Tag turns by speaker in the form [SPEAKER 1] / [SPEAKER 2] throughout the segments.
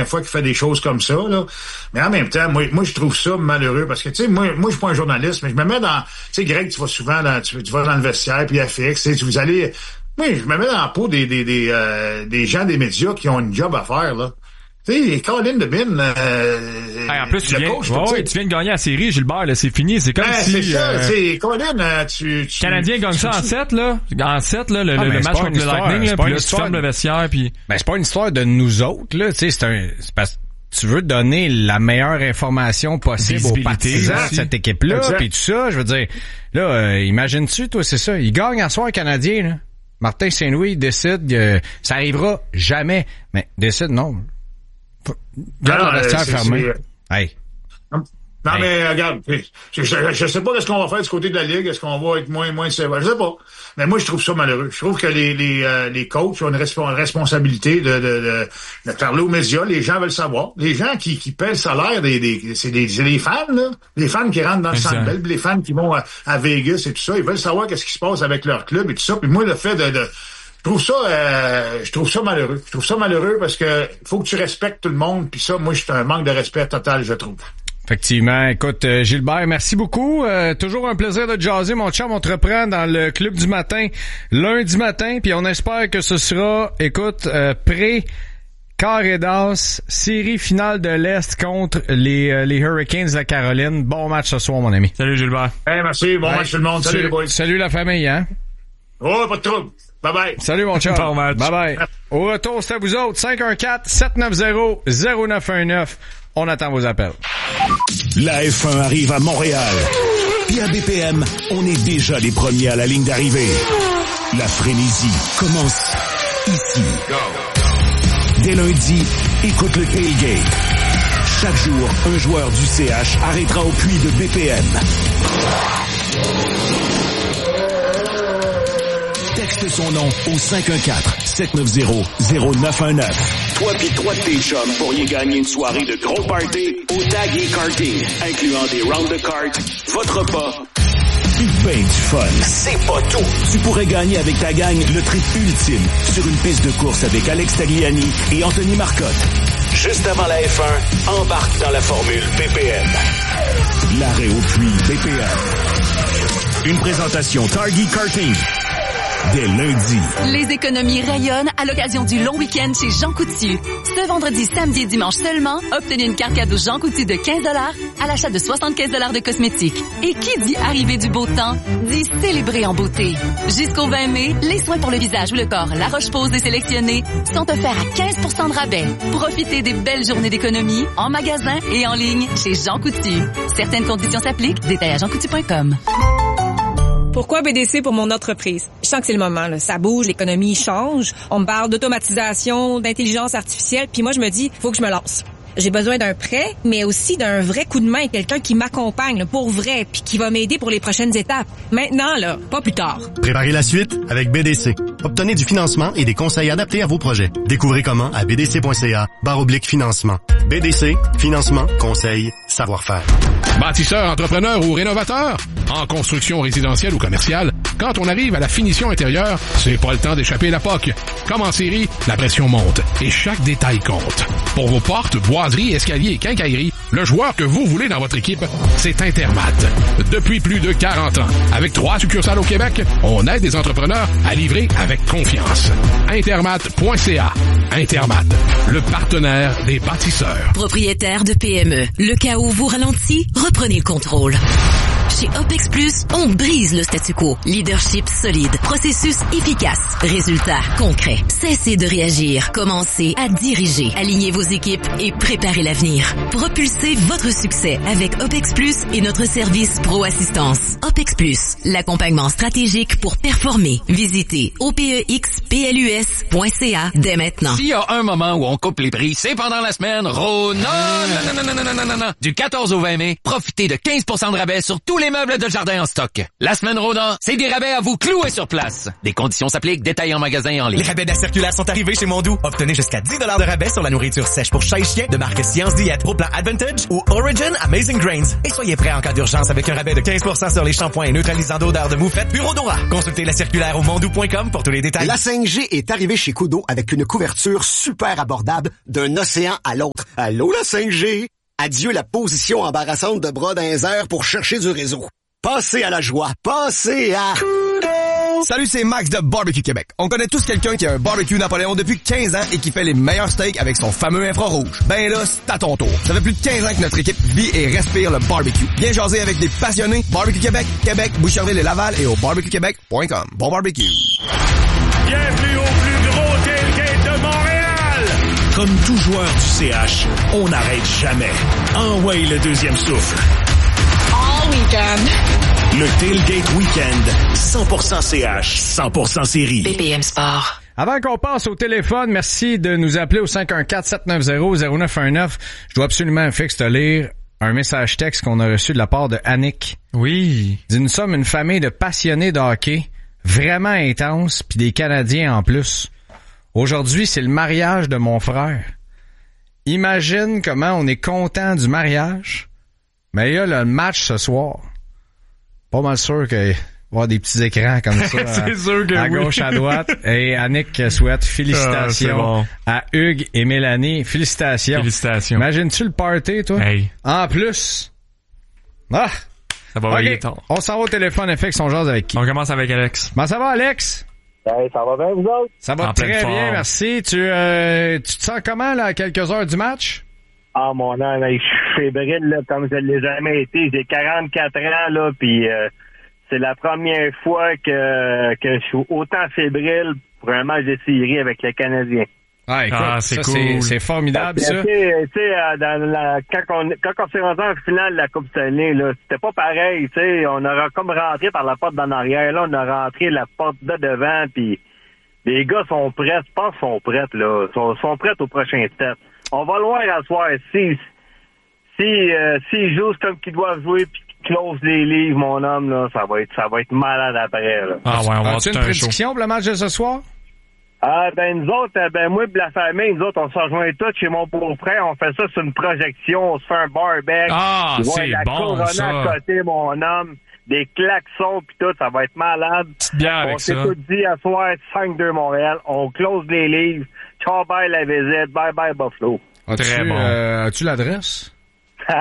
[SPEAKER 1] première fois qu'il fait des choses comme ça, là. Mais en même temps, moi je trouve ça malheureux parce que, tu sais, moi, je suis pas un journaliste, mais je me mets dans, tu sais, Greg, tu vas souvent tu vas dans le vestiaire, puis FX, tu sais, vous allez, oui, je me mets dans la peau des gens des médias qui ont une job à faire, là. Tu sais, Colin DeBin,
[SPEAKER 2] en plus, tu viens de gagner la série, Gilbert, là, c'est fini. C'est comme si...
[SPEAKER 1] C'est ça, c'est Colin, tu...
[SPEAKER 2] Canadien gagne ça en 7, là. En 7, là, le match contre le Lightning, là, puis là, tu fermes le vestiaire, puis...
[SPEAKER 3] Ben, c'est pas une histoire de nous autres, là. Tu sais, c'est parce que tu veux donner la meilleure information possible aux partisans de cette équipe-là, puis tout ça, je veux dire... Là, imagines-tu, toi, c'est ça. Il gagne à soir Canadien, là. Martin Saint-Louis décide, ça arrivera jamais. Mais décide, non. Garde le vestiaire fermé. Hey.
[SPEAKER 1] Non, mais regarde, je sais pas qu'est-ce qu'on va faire du côté de la Ligue. Est-ce qu'on va être moins sévère? Je sais pas. Mais moi, je trouve ça malheureux. Je trouve que les coachs ont une responsabilité de parler aux médias. Les gens veulent savoir. Les gens qui paient le salaire c'est des fans, là. Les fans qui rentrent dans le Centre Bell, les fans qui vont à Vegas et tout ça. Ils veulent savoir qu'est-ce qui se passe avec leur club et tout ça. Puis moi, le fait je trouve ça malheureux. Je trouve ça malheureux parce que faut que tu respectes tout le monde. Puis ça, moi, c'est un manque de respect total, je trouve.
[SPEAKER 3] Effectivement. Écoute, Gilbert, merci beaucoup. Toujours un plaisir de jaser, mon chum. On te reprend dans le club du matin, lundi matin. Puis on espère que ce sera, écoute, quart d'as, série finale de l'Est contre les Hurricanes de la Caroline. Bon match ce soir, mon ami.
[SPEAKER 2] Salut, Gilbert.
[SPEAKER 1] Hey, merci. Bon match tout le monde. Salut les boys.
[SPEAKER 3] Salut la famille, hein?
[SPEAKER 1] Oh, pas de trouble. Bye-bye.
[SPEAKER 3] Salut, mon chum.
[SPEAKER 2] Bon match.
[SPEAKER 3] Bye-bye. Au retour, c'est à vous autres. 514-790-0919. On attend vos appels.
[SPEAKER 4] La F1 arrive à Montréal. Puis à BPM, on est déjà les premiers à la ligne d'arrivée. La frénésie commence ici. Dès lundi, écoute le tailgate. Chaque jour, un joueur du CH arrêtera au puits de BPM. Texte son nom au 514-790-0919. Toi pis trois de tes chums pourriez gagner une soirée de gros party au Tag et Karting, incluant des rounds de cartes, votre repas, puis ben du fun. C'est pas tout! Tu pourrais gagner avec ta gang le trip ultime sur une piste de course avec Alex Tagliani et Anthony Marcotte. Juste avant la F1, embarque dans la formule BPM. L'arrêt au puits BPM. Une présentation Target Karting. Dès lundi.
[SPEAKER 5] Les économies rayonnent à l'occasion du long week-end chez Jean Coutu. Ce vendredi, samedi et dimanche seulement, obtenez une carte cadeau Jean Coutu de 15 $ à l'achat de 75 $ de cosmétiques. Et qui dit arrivée du beau temps, dit célébrer en beauté. Jusqu'au 20 mai, les soins pour le visage ou le corps La Roche-Posay sélectionnés sont offerts à 15 % de rabais. Profitez des belles journées d'économie en magasin et en ligne chez Jean Coutu. Certaines conditions s'appliquent. Détails à jeancoutu.com.
[SPEAKER 6] Pourquoi BDC pour mon entreprise? Je sens que c'est le moment, là. Ça bouge, l'économie change. On me parle d'automatisation, d'intelligence artificielle, puis moi, je me dis, faut que je me lance. J'ai besoin d'un prêt, mais aussi d'un vrai coup de main, quelqu'un qui m'accompagne là, pour vrai, puis qui va m'aider pour les prochaines étapes. Maintenant, là, pas plus tard.
[SPEAKER 7] Préparez la suite avec BDC. Obtenez du financement et des conseils adaptés à vos projets. Découvrez comment à bdc.ca/financement. BDC, financement, conseils, savoir-faire.
[SPEAKER 8] Bâtisseur, entrepreneur ou rénovateur? En construction résidentielle ou commerciale, quand on arrive à la finition intérieure, c'est pas le temps d'échapper la POC. Comme en série, la pression monte et chaque détail compte. Pour vos portes, boiseries, escaliers et quincailleries, le joueur que vous voulez dans votre équipe, c'est Intermat. Depuis plus de 40 ans, avec 3 succursales au Québec, on aide des entrepreneurs à livrer avec confiance. Intermat.ca. Intermat, le partenaire des bâtisseurs.
[SPEAKER 9] Propriétaire de PME, le chaos vous ralentit, reprenez le contrôle. Chez OPEX Plus, on brise le statu quo. Leadership solide, processus efficace, résultats concrets. Cessez de réagir, commencez à diriger. Alignez vos équipes et préparez l'avenir. Propulsez votre succès avec OPEX Plus et notre service Pro Assistance. OPEX Plus, l'accompagnement stratégique pour performer. Visitez opexplus.ca dès maintenant.
[SPEAKER 10] S'il y a un moment où on coupe les prix, c'est pendant la semaine Rona. Du 14 au 20 mai, profitez de 15 % de rabais sur tout tous les meubles de jardin en stock. La semaine rôdant, c'est des rabais à vous clouer sur place. Des conditions s'appliquent, détails en magasin et en ligne.
[SPEAKER 11] Les rabais de la circulaire sont arrivés chez Mondou. Obtenez jusqu'à 10 $ de rabais sur la nourriture sèche pour chat et chien de marque Science Diète au plan Advantage ou Origin Amazing Grains. Et soyez prêts en cas d'urgence avec un rabais de 15% sur les shampoings neutralisants d'odeur de moufette Bureau d'Ora. Consultez la circulaire au mondou.com pour tous les détails.
[SPEAKER 12] La 5G est arrivée chez Kudo avec une couverture super abordable d'un océan à l'autre. Allô la 5G? Adieu la position embarrassante de bras dans les airs pour chercher du réseau. Passez à la joie. Passez à...
[SPEAKER 13] Salut, c'est Max de Barbecue Québec. On connaît tous quelqu'un qui a un barbecue Napoléon depuis 15 ans et qui fait les meilleurs steaks avec son fameux infrarouge. Ben là, c'est à ton tour. Ça fait plus de 15 ans que notre équipe vit et respire le barbecue. Viens jaser avec des passionnés. Barbecue Québec, Québec, Boucherville et Laval et au barbecuequebec.com. Bon barbecue.
[SPEAKER 4] Bienvenue au plus gros tailgate de Montréal! Comme tout joueur du CH, on n'arrête jamais. Envoie le deuxième souffle.
[SPEAKER 14] All weekend.
[SPEAKER 4] Le Tailgate Weekend, 100% CH, 100% série.
[SPEAKER 9] BPM Sport.
[SPEAKER 3] Avant qu'on passe au téléphone, merci de nous appeler au 514-790-0919. Je dois absolument, Fix, te lire un message texte qu'on a reçu de la part de Annick.
[SPEAKER 2] Oui.
[SPEAKER 3] Il dit, nous sommes une famille de passionnés de hockey, vraiment intense, puis des Canadiens en plus. Aujourd'hui, c'est le mariage de mon frère. Imagine comment on est content du mariage, mais il y a le match ce soir. Pas mal sûr qu'il va y avoir des petits écrans comme ça
[SPEAKER 2] c'est sûr que
[SPEAKER 3] à gauche, à droite. Et Annick souhaite félicitations à Hugues et Mélanie. Félicitations. Imagines-tu le party, toi?
[SPEAKER 2] Hey.
[SPEAKER 3] En plus. Ah!
[SPEAKER 2] Ça va veiller tard.
[SPEAKER 3] On s'en va au téléphone, FX, on jase avec qui?
[SPEAKER 2] On commence avec Alex.
[SPEAKER 3] Ben, ça va, Alex?
[SPEAKER 15] Hey, ça va bien, vous autres?
[SPEAKER 3] Ça va très bien, merci. Tu te sens comment, là, à quelques heures du match?
[SPEAKER 15] Ah, mon âme, je suis fébrile, là, comme je ne l'ai jamais été. J'ai 44 ans, là, puis c'est la première fois que je suis autant fébrile pour un match de série avec les Canadiens.
[SPEAKER 3] Ah, écoute, c'est cool. C'est formidable, ça.
[SPEAKER 15] Tu sais, quand on s'est rendu en finale de la Coupe Stanley, là, c'était pas pareil, tu sais. On a comme rentré par la porte d'en arrière. Là, on a rentré la porte de devant, puis les gars sont prêts. Je pense qu'ils sont prêts, là. Sont prêts au prochain step. On va le voir à soir. S'ils jouent comme qu'ils doivent jouer, puis qu'ils closent les livres, mon homme, là, ça va être malade après, là.
[SPEAKER 2] Ah ouais, on va
[SPEAKER 3] As-tu une prédiction pour le match de ce soir?
[SPEAKER 15] Ah, nous autres, moi et la famille, nous autres, on se rejoint tous chez mon beau-frère, on fait ça sur une projection, on se fait un barbecue.
[SPEAKER 2] Ah, c'est
[SPEAKER 15] la
[SPEAKER 2] bon,
[SPEAKER 15] Corona
[SPEAKER 2] ça.
[SPEAKER 15] à côté, mon homme, des klaxons pis tout, ça va être malade.
[SPEAKER 2] Petite bière avec ça.
[SPEAKER 15] On s'est tout dit à soir, 5-2 Montréal, on close les livres, ciao, bye la visite, bye bye Buffalo.
[SPEAKER 3] Très bon. As-tu l'adresse?
[SPEAKER 15] Ça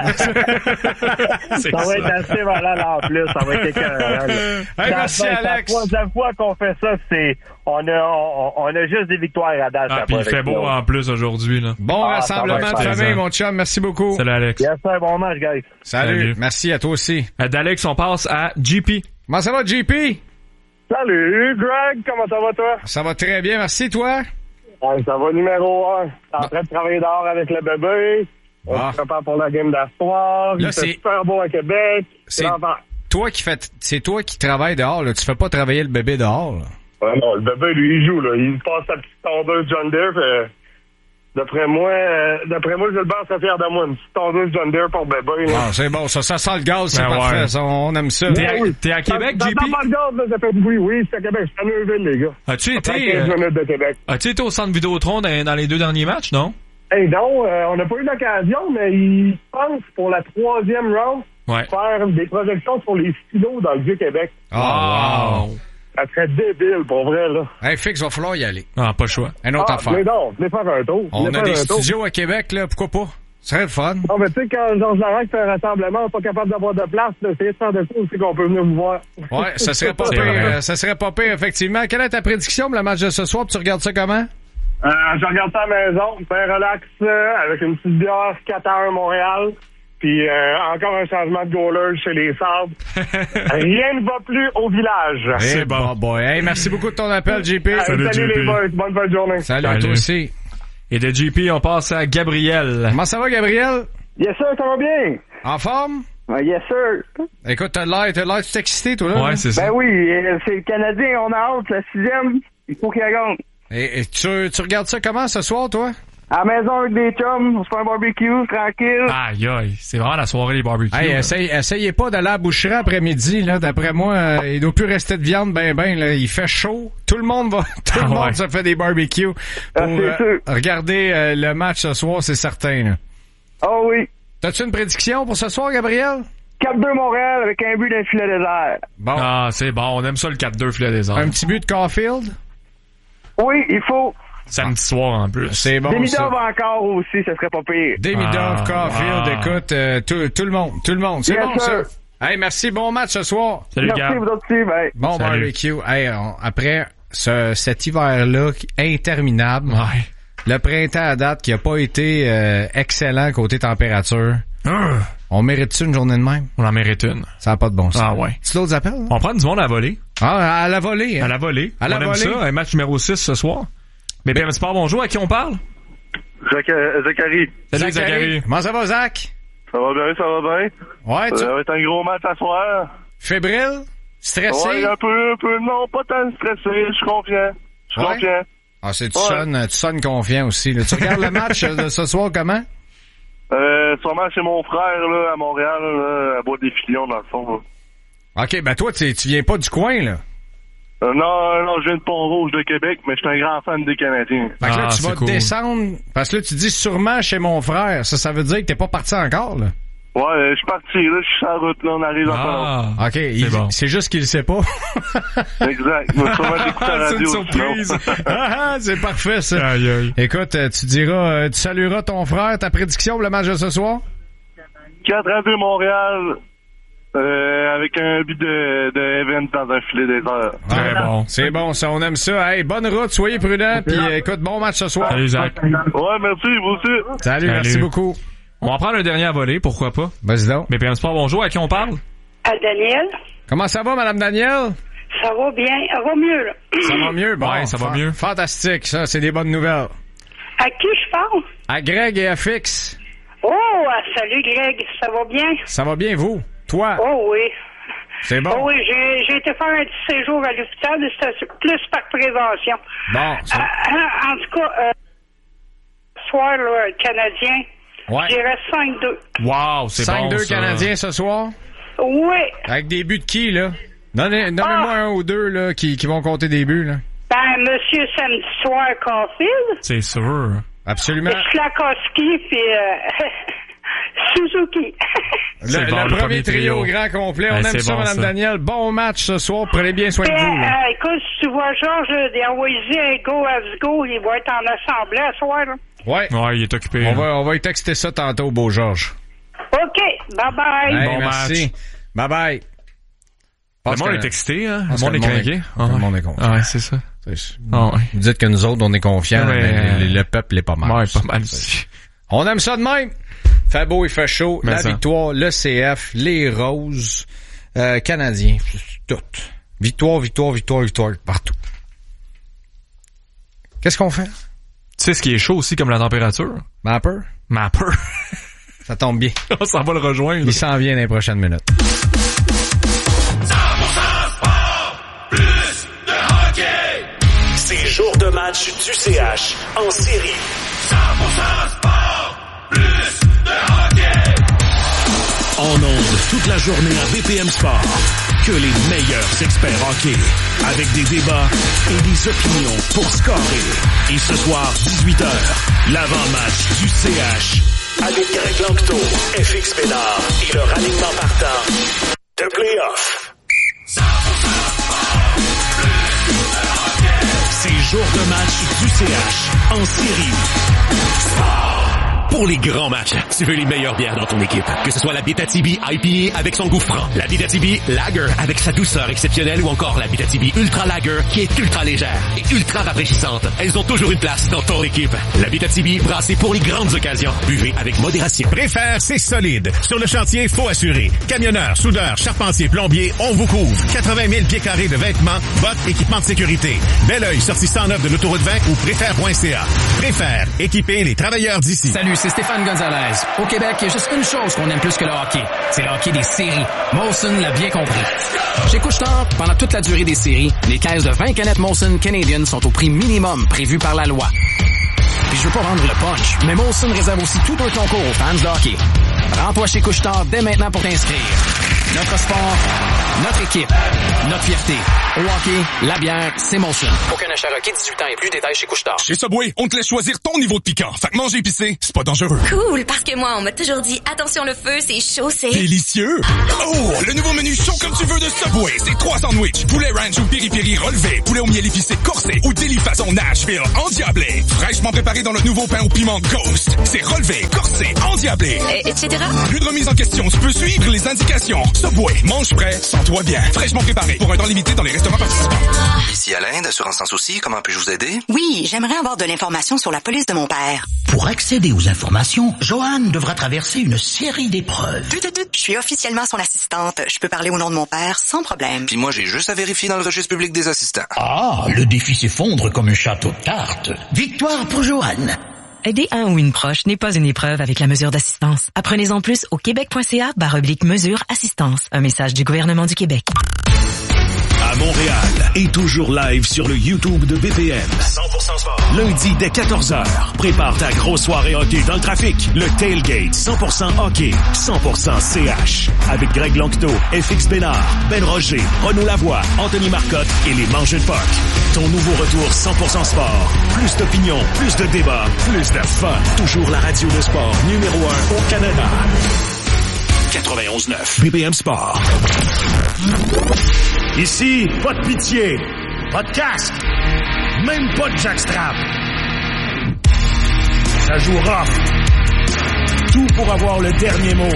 [SPEAKER 15] va être assez malade en plus, ça va être écœurant.
[SPEAKER 3] Hey, merci Alex.
[SPEAKER 15] La troisième fois qu'on fait ça, on a juste des victoires à date.
[SPEAKER 2] Ah, puis il fait beau en plus aujourd'hui, là.
[SPEAKER 3] Bon rassemblement de famille, mon chum. Merci beaucoup.
[SPEAKER 2] Salut, Alex.
[SPEAKER 15] Yes, sir, bon match, guys.
[SPEAKER 3] Salut. Merci à toi aussi.
[SPEAKER 2] D'Alex, on passe à JP.
[SPEAKER 3] Comment ça va, JP?
[SPEAKER 15] Salut, Greg. Comment ça va, toi?
[SPEAKER 3] Ça va très bien. Merci, toi?
[SPEAKER 15] Ça va numéro 1. T'es en train de travailler dehors avec le bébé. On se prépare pour la game d'asseoir. Il fait super beau à Québec.
[SPEAKER 3] C'est toi qui travailles dehors, là. Tu fais pas travailler le bébé dehors, là.
[SPEAKER 15] Ouais, non, le bébé, lui, il joue, là. Il passe sa petite tondeuse John Deere. D'après moi, Gilbert serait fier de moi. Une petite tondeuse John Deere pour bébé, là.
[SPEAKER 3] Ah, c'est bon. Ça sent le gaz, c'est parfait.
[SPEAKER 2] Ouais.
[SPEAKER 3] Ça, on aime ça.
[SPEAKER 2] T'es à Québec, JP?
[SPEAKER 15] Ça sent pas le gaz, là. Ça fait oui, c'est à Québec. C'est à Neuville, les gars.
[SPEAKER 2] As-tu été...
[SPEAKER 15] 15 minutes de Québec.
[SPEAKER 2] As-tu été au centre Vidéotron dans les 2 derniers matchs, non?
[SPEAKER 15] Hey, non, on n'a pas eu l'occasion, mais ils pensent pour la 3e round faire des projections sur les stylos dans le Vieux-Québec.
[SPEAKER 3] Oh, wow!
[SPEAKER 15] Ça serait débile, pour vrai, là.
[SPEAKER 3] Hey, Fix, va falloir y aller.
[SPEAKER 2] Ah, pas le choix.
[SPEAKER 3] Une autre affaire.
[SPEAKER 15] Mais non, venez faire un tour.
[SPEAKER 3] On a des studios à Québec, là, pourquoi pas? Ce serait le fun.
[SPEAKER 15] Non, mais tu sais, quand Georges Larac fait un rassemblement, on n'est pas capable d'avoir de place, essayez de faire de quoi aussi qu'on peut venir vous voir.
[SPEAKER 3] Ouais, ça serait pas pire, ça serait pas pire, effectivement. Quelle est ta prédiction pour le match de ce soir? Tu regardes ça comment?
[SPEAKER 15] Je regarde ça à la maison, bien relax, avec une petite bière 4-1 Montréal, puis encore un changement de goaler chez les Sabres. Rien ne va plus au village.
[SPEAKER 3] C'est bon, boy. Hey, merci beaucoup de ton appel, JP.
[SPEAKER 15] Salut JP. Les boys, bonne fin de journée.
[SPEAKER 3] Salut à toi aussi.
[SPEAKER 2] Et de JP, on passe à Gabriel.
[SPEAKER 3] Comment ça va, Gabriel?
[SPEAKER 15] Yes, sir, ça va bien.
[SPEAKER 3] En forme?
[SPEAKER 15] Yes, sir.
[SPEAKER 3] Écoute, t'as l'air tout excité, toi, là?
[SPEAKER 2] Ouais, c'est ça.
[SPEAKER 15] Ben oui, c'est le Canadien, on a hâte, la 6e. Il faut qu'il gagne.
[SPEAKER 3] Et tu regardes ça comment ce soir, toi?
[SPEAKER 16] À la maison avec des chums, on se fait un barbecue, tranquille.
[SPEAKER 2] Aïe, c'est vraiment la soirée des barbecues.
[SPEAKER 3] Hey, essayez pas d'aller à la boucherie après-midi, là. D'après moi, il doit plus rester de viande là. Il fait chaud. Tout le monde se fait des barbecues pour regarder le match ce soir, c'est certain, là.
[SPEAKER 16] Oh oui.
[SPEAKER 3] T'as-tu une prédiction pour ce soir, Gabriel?
[SPEAKER 16] 4-2 Montréal avec un but d'un filet désert.
[SPEAKER 2] Bon. Ah, c'est bon. On aime ça, le 4-2 filet désert.
[SPEAKER 3] Un petit but de Caulfield?
[SPEAKER 16] Oui, il faut.
[SPEAKER 2] Samedi soir, en plus.
[SPEAKER 3] C'est bon,
[SPEAKER 16] Demidov encore aussi, ça serait pas pire.
[SPEAKER 3] Demidov, Caulfield, écoute, tout le monde. C'est bon, ça. Hey, merci. Bon match ce soir.
[SPEAKER 2] Salut,
[SPEAKER 16] merci,
[SPEAKER 2] Gab.
[SPEAKER 16] vous autres aussi. Bye.
[SPEAKER 3] Bon barbecue. Hey, après cet hiver-là interminable, le printemps à date qui a pas été excellent côté température, on mérite-tu une journée de même?
[SPEAKER 2] On en mérite une.
[SPEAKER 3] Ça n'a pas de bon sens.
[SPEAKER 2] Ah ouais.
[SPEAKER 3] Tu d'autres appels? Là?
[SPEAKER 2] On prend du monde à la volée.
[SPEAKER 3] Ah, à la volée. Hein?
[SPEAKER 2] À la volée.
[SPEAKER 3] À la volée.
[SPEAKER 2] On aime ça. Un match numéro 6 ce soir. BPM Sport, bonjour. À qui on parle?
[SPEAKER 17] Zachary.
[SPEAKER 2] Salut, Zachary.
[SPEAKER 3] Comment ça va, Zach?
[SPEAKER 17] Ça va bien.
[SPEAKER 3] Ouais,
[SPEAKER 17] ça va être un gros match à soir.
[SPEAKER 3] Fébrile? Stressé?
[SPEAKER 17] Ouais, un peu. Non, pas tant stressé. Je suis confiant.
[SPEAKER 3] Ah, tu sonnes confiant aussi. Là. Tu regardes le match de ce soir comment?
[SPEAKER 17] Sûrement chez mon frère, là, à Montréal, là, à Bois-des-Filions, dans le fond. Là.
[SPEAKER 3] OK, ben toi, tu viens pas du coin, là?
[SPEAKER 17] Non, je viens de Pont-Rouge de Québec, mais je suis un grand fan des Canadiens.
[SPEAKER 3] Fait que là, tu vas descendre, parce que là, tu dis sûrement chez mon frère. Ça veut dire que t'es pas parti encore, là?
[SPEAKER 17] Ouais, je suis parti, là, je suis sur la route, là, on arrive dans
[SPEAKER 3] OK, c'est juste qu'il le sait pas.
[SPEAKER 17] Exact. Moi, sûrement d'écouter la radio.
[SPEAKER 3] C'est une surprise. C'est parfait, ça. Aïe. Écoute, tu salueras ton frère, ta prédiction pour le match de ce soir?
[SPEAKER 17] 4-2 Montréal. Avec un but de Evans dans un filet désert.
[SPEAKER 3] Très bon. C'est bon, ça, on aime ça. Hey, bonne route, soyez prudents, puis écoute, bon match ce soir.
[SPEAKER 2] Salut, Zach.
[SPEAKER 17] Ouais, merci, vous aussi.
[SPEAKER 3] Salut, merci beaucoup.
[SPEAKER 2] On va prendre un dernier à voler, pourquoi pas?
[SPEAKER 3] Vas-y donc.
[SPEAKER 2] BPM Sport, bonjour, à qui on parle?
[SPEAKER 18] À Daniel.
[SPEAKER 3] Comment ça va, Madame Daniel?
[SPEAKER 18] Ça va bien, ça va mieux, là.
[SPEAKER 3] Ça va mieux? Bon,
[SPEAKER 2] ouais, ça va mieux.
[SPEAKER 3] Fantastique, ça, c'est des bonnes nouvelles.
[SPEAKER 18] À qui je parle?
[SPEAKER 3] À Greg et à Fix.
[SPEAKER 18] Oh, salut Greg, ça va bien?
[SPEAKER 3] Ça va bien, vous? Toi?
[SPEAKER 18] Oh oui.
[SPEAKER 3] C'est bon?
[SPEAKER 18] Oh oui, j'ai été faire un petit séjour à l'hôpital, c'était plus par prévention.
[SPEAKER 3] Bon.
[SPEAKER 18] En tout cas, ce soir, là, le Canadien, j'irais 5-2.
[SPEAKER 2] Wow, c'est bon,
[SPEAKER 3] 5-2 Canadiens ce soir?
[SPEAKER 18] Oui.
[SPEAKER 3] Avec des buts de qui, là? Donnez-moi un ou deux, là, qui vont compter des buts, là.
[SPEAKER 18] Ben, monsieur samedi soir, Caulfield.
[SPEAKER 2] C'est sûr.
[SPEAKER 3] Absolument.
[SPEAKER 18] Slakowski, puis Suzuki.
[SPEAKER 3] Le premier trio grand complet. On aime ça, Mme Daniel. Bon match ce soir. Prenez bien soin de vous. Là.
[SPEAKER 18] Écoute, si tu vois Georges d'Envoisy un go à go, il va être en assemblée à soir. Là.
[SPEAKER 3] Ouais,
[SPEAKER 2] il est occupé.
[SPEAKER 3] On va y texter ça tantôt, beau Georges.
[SPEAKER 18] OK, bye-bye.
[SPEAKER 3] Hey, bon merci. Match. Bye-bye.
[SPEAKER 2] Le monde est texté, hein? Le monde est craqué.
[SPEAKER 3] Le monde est confiant.
[SPEAKER 2] Ouais, c'est ça.
[SPEAKER 3] Vous dites que nous autres, on est confiants, mais le peuple est pas mal.
[SPEAKER 2] Ouais, pas mal aussi.
[SPEAKER 3] On aime ça de même. Fait beau, il fait chaud. La victoire, le CF, les Roses, Canadiens, tout. Victoire, partout. Qu'est-ce qu'on fait?
[SPEAKER 2] Tu sais ce qui est chaud aussi comme la température?
[SPEAKER 3] Mapper. Ça tombe bien.
[SPEAKER 2] On s'en va le rejoindre.
[SPEAKER 3] Il s'en vient dans les prochaines minutes.
[SPEAKER 4] 100% sport, plus de hockey. C'est jour de match du CH en série. 100% sport, plus de hockey. En ondes toute la journée à BPM Sport. Que les meilleurs experts hockey. Avec des débats et des opinions pour scorer. Et ce soir, 18h, l'avant-match du CH. Avec Greg Lanctot, FX Pénard et leur alignement partant de playoff. C'est jour de match du CH en série. Pour les grands matchs, tu veux les meilleures bières dans ton équipe. Que ce soit la Abitibi IPA avec son goût franc, la Abitibi Lager avec sa douceur exceptionnelle ou encore la Abitibi Ultra Lager qui est ultra légère et ultra rafraîchissante. Elles ont toujours une place dans ton équipe. La Abitibi brassée pour les grandes occasions. Buvez avec modération.
[SPEAKER 19] Préfère, c'est solide. Sur le chantier, faut assurer. Camionneurs, soudeurs, charpentiers, plombiers, on vous couvre. 80 000 pieds carrés de vêtements, bottes, équipements de sécurité. Belleuil, sortie 109 de l'autoroute 20 ou préfère.ca. Préfère, équiper les travailleurs d'ici.
[SPEAKER 20] Salut, c'est Stéphane Gonzalez. Au Québec, il y a juste une chose qu'on aime plus que le hockey. C'est le hockey des séries. Molson l'a bien compris. Chez Couche-Tard, pendant toute la durée des séries, les caisses de 20 canettes Molson Canadian sont au prix minimum prévu par la loi. Puis je veux pas vendre le punch, mais Molson réserve aussi tout un concours aux fans de hockey. Rends-toi chez Couche-Tard dès maintenant pour t'inscrire. Notre sport, notre équipe, notre fierté. Au hockey, la bière, c'est Molson. Aucun achat requis, 18 ans et plus, détails chez Couche-Tard.
[SPEAKER 21] Chez Subway, on te laisse choisir ton niveau de piquant. Fait que manger épicé, c'est pas dangereux.
[SPEAKER 22] Cool, parce que moi, on m'a toujours dit, attention le feu, c'est chaud, c'est...
[SPEAKER 21] Délicieux! Oh, le nouveau menu chaud comme tu veux de Subway. C'est 3 sandwichs, poulet ranch ou piri-piri relevé, poulet au miel épicé corsé ou délit façon Nashville endiablé. Fraîchement préparé dans le nouveau pain au piment Ghost. C'est relevé, corsé, endiablé.
[SPEAKER 22] Etc.
[SPEAKER 21] Plus de remise en question, tu peux suivre les indications. Subway, mange prêt, sens-toi bien. Fraîchement préparé pour un temps limité dans les restaurants participants.
[SPEAKER 23] Ici Alain, d'Assurance Sans Souci, comment puis-je vous aider?
[SPEAKER 24] Oui, j'aimerais avoir de l'information sur la police de mon père.
[SPEAKER 25] Pour accéder aux informations, Joanne devra traverser une série d'épreuves.
[SPEAKER 24] Je suis officiellement son assistante. Je peux parler au nom de mon père sans problème.
[SPEAKER 23] Puis moi, j'ai juste à vérifier dans le registre public des assistants.
[SPEAKER 25] Ah, le défi s'effondre comme un château de cartes. Victoire pour Joanne.
[SPEAKER 26] Aider un ou une proche n'est pas une épreuve avec la mesure d'assistance. Apprenez-en plus au québec.ca/mesure assistance. Un message du gouvernement du Québec.
[SPEAKER 4] À Montréal et toujours live sur le YouTube de BPM. 100% sport. Lundi dès 14h. Prépare ta grosse soirée hockey dans le trafic. Le Tailgate 100% hockey, 100% CH. Avec Greg Lanctot, FX Bénard, Ben Roger, Renaud Lavoie, Anthony Marcotte et les Mangeux de Puck. Ton nouveau retour 100% sport. Plus d'opinion, plus de débats, plus de fun. Toujours la radio de sport numéro 1 au Canada. 91.9 BPM Sport. Ici, pas de pitié, pas de casque, même pas de jackstrap. Ça joue rough. Tout pour avoir le dernier mot.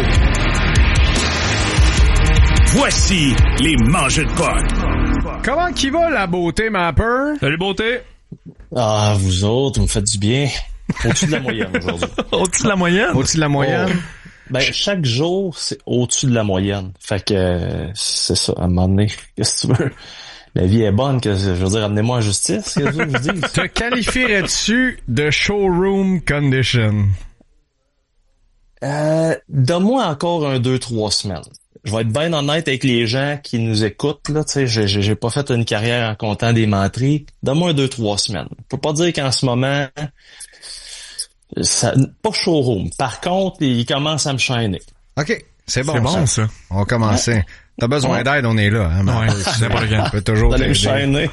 [SPEAKER 4] Voici les Mangeux de Puck.
[SPEAKER 3] Comment qu'il va la beauté, Mapper?
[SPEAKER 2] Salut beauté.
[SPEAKER 27] Ah, vous autres, vous me faites du bien. Au-dessus de la moyenne aujourd'hui.
[SPEAKER 2] Au-dessus de la moyenne?
[SPEAKER 3] Au-dessus de la moyenne?
[SPEAKER 27] Oh. Ben, chaque jour, c'est au-dessus de la moyenne. Fait que, c'est ça, à un moment donné, qu'est-ce que tu veux? La vie est bonne, que je veux dire, amenez-moi en justice, qu'est-ce que je dis?
[SPEAKER 3] Te qualifierais-tu de showroom condition?
[SPEAKER 27] Donne-moi encore 2-3 semaines. Je vais être bien honnête avec les gens qui nous écoutent, là, tu sais, j'ai pas fait une carrière en comptant des menteries. Donne-moi 2-3 semaines. Je peux pas dire qu'en ce moment, ça, pas showroom. Par contre, il commence à me chaîner.
[SPEAKER 3] OK. C'est bon ça. On va commencer. T'as besoin d'aide, on est là. Hein,
[SPEAKER 2] ouais, c'est pas le cas.
[SPEAKER 3] On peut toujours
[SPEAKER 27] t'aider.
[SPEAKER 3] C'est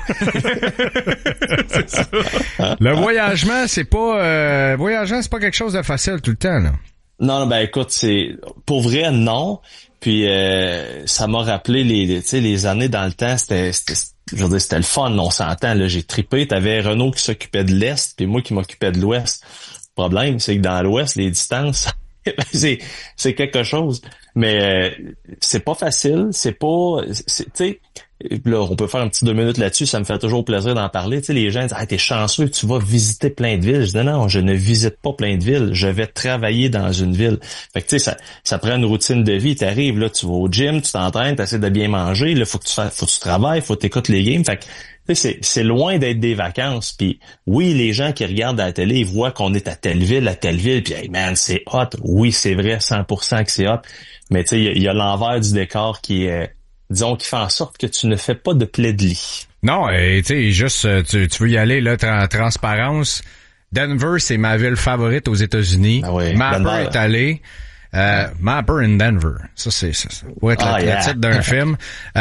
[SPEAKER 3] ça. Le voyagement, c'est pas quelque chose de facile tout le temps, là.
[SPEAKER 27] Non, ben écoute, c'est pour vrai non. Puis ça m'a rappelé les années dans le temps, c'était je veux dire, c'était le fun, on s'entend, là, j'ai trippé. T'avais Renaud qui s'occupait de l'Est, puis moi qui m'occupais de l'Ouest. Le problème, c'est que dans l'Ouest, les distances, c'est quelque chose. Mais c'est pas facile, tu sais, là, on peut faire un petit 2 minutes là-dessus, ça me fait toujours plaisir d'en parler. Tu sais, les gens disent, ah, t'es chanceux, tu vas visiter plein de villes. Je dis, non, je ne visite pas plein de villes, je vais travailler dans une ville. Fait que tu sais, ça prend une routine de vie. T'arrives, là, tu vas au gym, tu t'entraînes, t'essaies de bien manger, là, faut que tu travailles, faut que t'écoutes les games. Fait que tu sais, c'est loin d'être des vacances. Puis oui, les gens qui regardent à la télé, ils voient qu'on est à telle ville, puis hey man, c'est hot. Oui, c'est vrai, 100% que c'est hot. Mais tu sais, il y a l'envers du décor qui est, disons, qui fait en sorte que tu ne fais pas de plaid de lit.
[SPEAKER 3] Non, tu sais, juste, tu veux y aller, là, transparence. Denver, c'est ma ville favorite aux États-Unis.
[SPEAKER 27] Ah oui,
[SPEAKER 3] Mapper est allé. Mapper in Denver. Ça, c'est ça. Pour être le titre d'un film.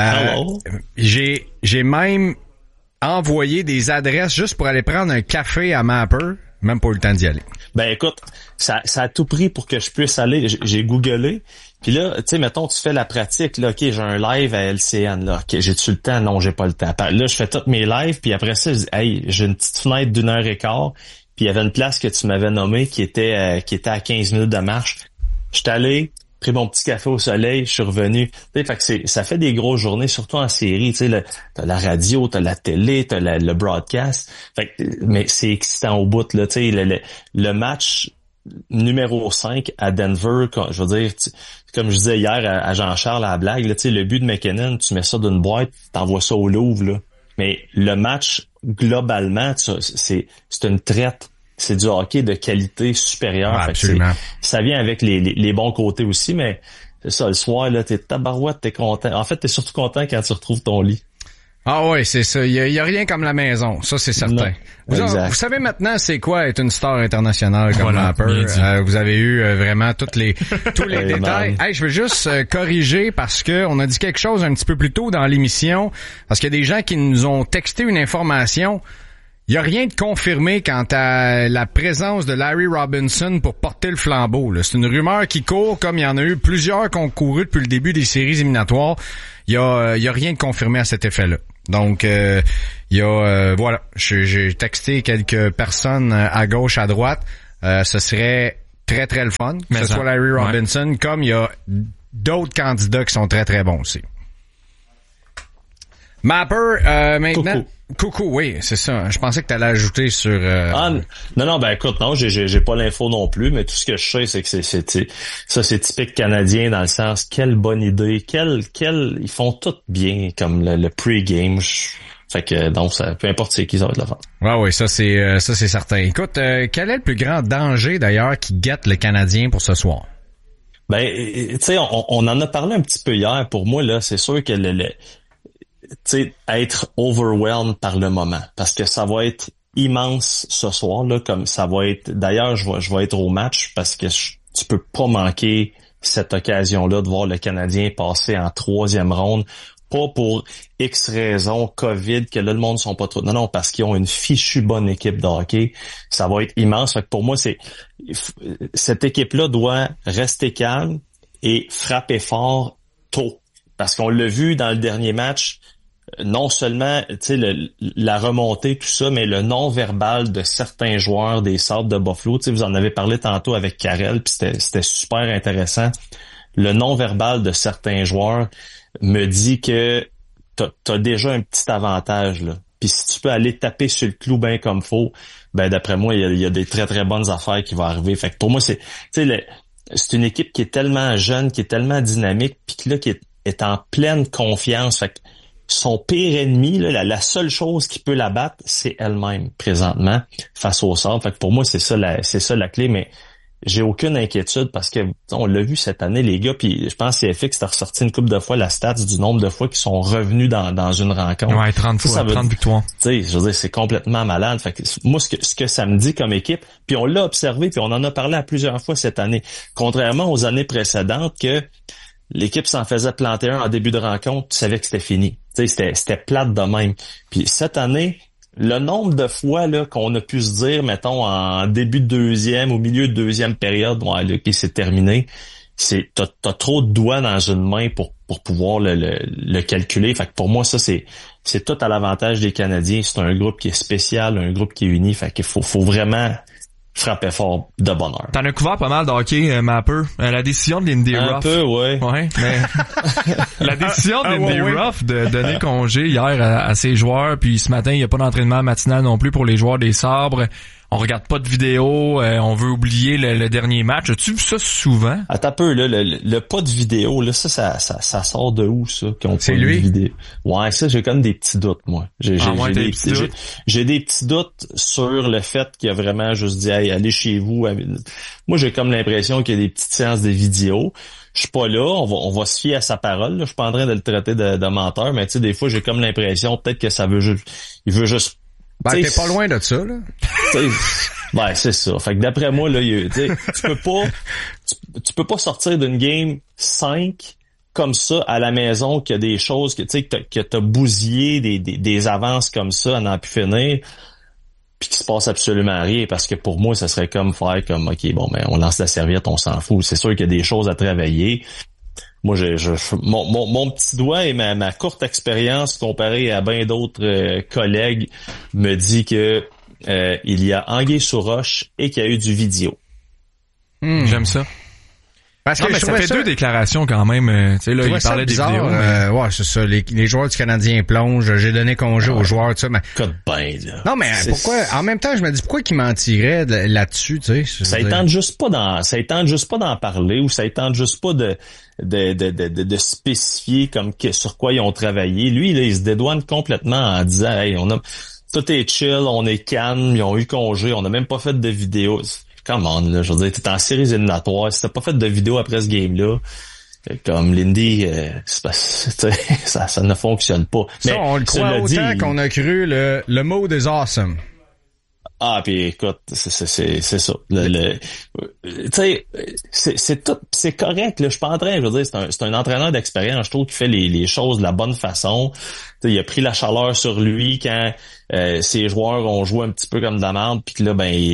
[SPEAKER 3] J'ai même envoyé des adresses juste pour aller prendre un café à Mapper. Même pas eu le temps d'y aller.
[SPEAKER 27] Ben écoute, ça a tout pris pour que je puisse aller. J'ai googlé. Puis là, tu sais, mettons, tu fais la pratique. Là, OK, j'ai un live à LCN. Là, OK, j'ai-tu le temps? Non, j'ai pas le temps. Là, je fais tous mes lives. Puis après ça, je dis, hey, j'ai une petite fenêtre d'1h15. Puis il y avait une place que tu m'avais nommée qui était à 15 minutes de marche. J'étais allé, pris mon petit café au soleil, je suis revenu. Tu sais, fait que ça fait des grosses journées, surtout en série. Tu sais, t'as la radio, t'as la télé, t'as le broadcast. Fait que, mais c'est excitant au bout, là. Tu sais, le match numéro 5 à Denver, je veux dire, comme je disais hier à Jean-Charles à la blague, là, tu sais, le but de McKinnon, tu mets ça d'une boîte, t'envoies ça au Louvre, là. Mais le match, globalement, c'est une traite. C'est du hockey de qualité supérieure.
[SPEAKER 3] Ouais, absolument.
[SPEAKER 27] Ça vient avec les bons côtés aussi, mais c'est ça, le soir, là, t'es tabarouette, t'es content. En fait, t'es surtout content quand tu retrouves ton lit.
[SPEAKER 3] Ah oui, c'est ça. Il y a rien comme la maison. Ça, c'est certain. Vous savez maintenant c'est quoi être une star internationale comme Mapper. Vous avez eu vraiment tous les détails. Hey, je veux juste corriger parce que on a dit quelque chose un petit peu plus tôt dans l'émission parce qu'il y a des gens qui nous ont texté une information. Il y a rien de confirmé quant à la présence de Larry Robinson pour porter le flambeau. Là. C'est une rumeur qui court, comme il y en a eu plusieurs qui ont couru depuis le début des séries éliminatoires. Il y a rien de confirmé à cet effet-là. Donc, voilà. J'ai texté quelques personnes à gauche, à droite. Ce serait très, très le fun que ce soit Larry Robinson, comme il y a d'autres candidats qui sont très, très bons aussi. Mapper, maintenant... Coucou, oui, c'est ça. Je pensais que t'allais ajouter sur...
[SPEAKER 27] Non, ben écoute, non, j'ai pas l'info non plus, mais tout ce que je sais, c'est que c'est typique canadien dans le sens, quelle bonne idée, ils font tout bien, comme le pre-game. Fait que, donc, ça, peu importe c'est qui, ça va être la fin.
[SPEAKER 3] Oui, ça c'est certain. Écoute, quel est le plus grand danger, d'ailleurs, qui guette le Canadien pour ce soir?
[SPEAKER 27] Ben, tu sais, on en a parlé un petit peu hier. Pour moi, là, c'est sûr que être overwhelmed par le moment, parce que ça va être immense ce soir là, comme ça va être. D'ailleurs, je vais être au match parce que tu peux pas manquer cette occasion-là de voir le Canadien passer en 3e ronde, pas pour X raisons, COVID, que là le monde sont pas trop. Non, parce qu'ils ont une fichue bonne équipe de hockey. Ça va être immense. Fait que pour moi, cette équipe-là doit rester calme et frapper fort tôt, parce qu'on l'a vu dans le dernier match. Non seulement la remontée, tout ça, mais le non-verbal de certains joueurs des Sabres de Buffalo. Vous en avez parlé tantôt avec Karel, puis c'était super intéressant. Le non-verbal de certains joueurs me dit que t'as déjà un petit avantage, là. Puis si tu peux aller taper sur le clou bien comme faut, ben d'après moi, il y a des très très bonnes affaires qui vont arriver. Fait que pour moi, c'est une équipe qui est tellement jeune, qui est tellement dynamique, puis qui est en pleine confiance. Fait que son pire ennemi, là, la seule chose qui peut la battre, c'est elle-même présentement face au Sabres. Fait que pour moi, c'est ça la clé, mais j'ai aucune inquiétude parce que on l'a vu cette année, les gars, puis je pense que CFX a ressorti une couple de fois la stats du nombre de fois qu'ils sont revenus dans une rencontre.
[SPEAKER 2] Ouais, 30 fois, 30 victoires.
[SPEAKER 27] Tu sais, je veux dire, c'est complètement malade. Fait que moi, ce que ça me dit comme équipe, puis on l'a observé, puis on en a parlé à plusieurs fois cette année, contrairement aux années précédentes que l'équipe s'en faisait planter un en début de rencontre, tu savais que c'était fini. Tu sais, c'était plate de même. Puis cette année, le nombre de fois là qu'on a pu se dire, mettons, en début de deuxième, au milieu de deuxième période, ouais, là, qui c'est terminé, t'as trop de doigts dans une main pour pouvoir le calculer. Fait que pour moi, ça, c'est tout à l'avantage des Canadiens. C'est un groupe qui est spécial, un groupe qui est uni. Fait qu'il faut vraiment frapper fort de bonne heure.
[SPEAKER 2] T'en as couvert pas mal de hockey, Mapper. La décision de Lindy Ruff.
[SPEAKER 27] Un peu, ouais.
[SPEAKER 2] Ouais, mais la décision de Lindy Ruff de donner congé hier à ses joueurs, puis ce matin, il n'y a pas d'entraînement matinal non plus pour les joueurs des Sabres. On regarde pas de vidéo, on veut oublier le dernier match. As-tu vu ça souvent?
[SPEAKER 27] Attends un peu, là, le pas de vidéo, là, ça sort de où, ça?
[SPEAKER 3] C'est lui?
[SPEAKER 27] Vidéo? Ouais, ça, j'ai comme des petits doutes, moi. J'ai des petits doutes sur le fait qu'il a vraiment juste dit, hey, allez chez vous. Moi, j'ai comme l'impression qu'il y a des petites séances de vidéo. Je suis pas là, on va se fier à sa parole, là. Je suis pas en train de le traiter de menteur, mais tu sais, des fois, j'ai comme l'impression, peut-être que il veut juste.
[SPEAKER 3] Ben, t'es pas loin de ça, là.
[SPEAKER 27] Ben, c'est ça. Fait que d'après moi, là, tu peux pas sortir d'une game 5 comme ça à la maison, qu'il y a des choses que t'as bousillé des avances comme ça à n'en plus finir, puis qu'il se passe absolument rien, parce que pour moi, ça serait comme faire comme, OK, bon, ben, on lance la serviette, on s'en fout. C'est sûr qu'il y a des choses à travailler. Moi, mon petit doigt et ma courte expérience comparée à bien d'autres collègues me dit que il y a anguille sous roche et qu'il y a eu du vidéo.
[SPEAKER 2] J'aime ça. Parce que ça fait deux déclarations quand même. Tu sais, là, il parlait des vidéos.
[SPEAKER 3] Ouais, c'est ça. Les joueurs du Canadien plongent. J'ai donné congé aux joueurs, tu sais. Mais...
[SPEAKER 27] là.
[SPEAKER 3] Non, mais pourquoi? En même temps, je me dis pourquoi qu'ils mentiraient là-dessus, tu sais.
[SPEAKER 27] Ça tente juste pas d'en parler, ou ça tente juste pas de spécifier comme sur quoi ils ont travaillé. Lui, là, il se dédouane complètement en disant, hey, tout est chill, on est calme, ils ont eu congé, on n'a même pas fait de vidéo. Come on, là, je veux dire, t'es en séries éliminatoires, si t'as pas fait de vidéo après ce game-là, comme Lindy, ça ne fonctionne pas.
[SPEAKER 3] Ça, mais on le croit autant qu'on a cru le mot des awesome.
[SPEAKER 27] Ah, puis écoute, c'est ça. Tu sais, c'est tout, c'est correct. Là, je suis pas en train, je veux dire, c'est un entraîneur d'expérience. Je trouve qu'il fait les choses de la bonne façon. Tu sais, il a pris la chaleur sur lui quand ses joueurs ont joué un petit peu comme de la merde, puis que là, ben,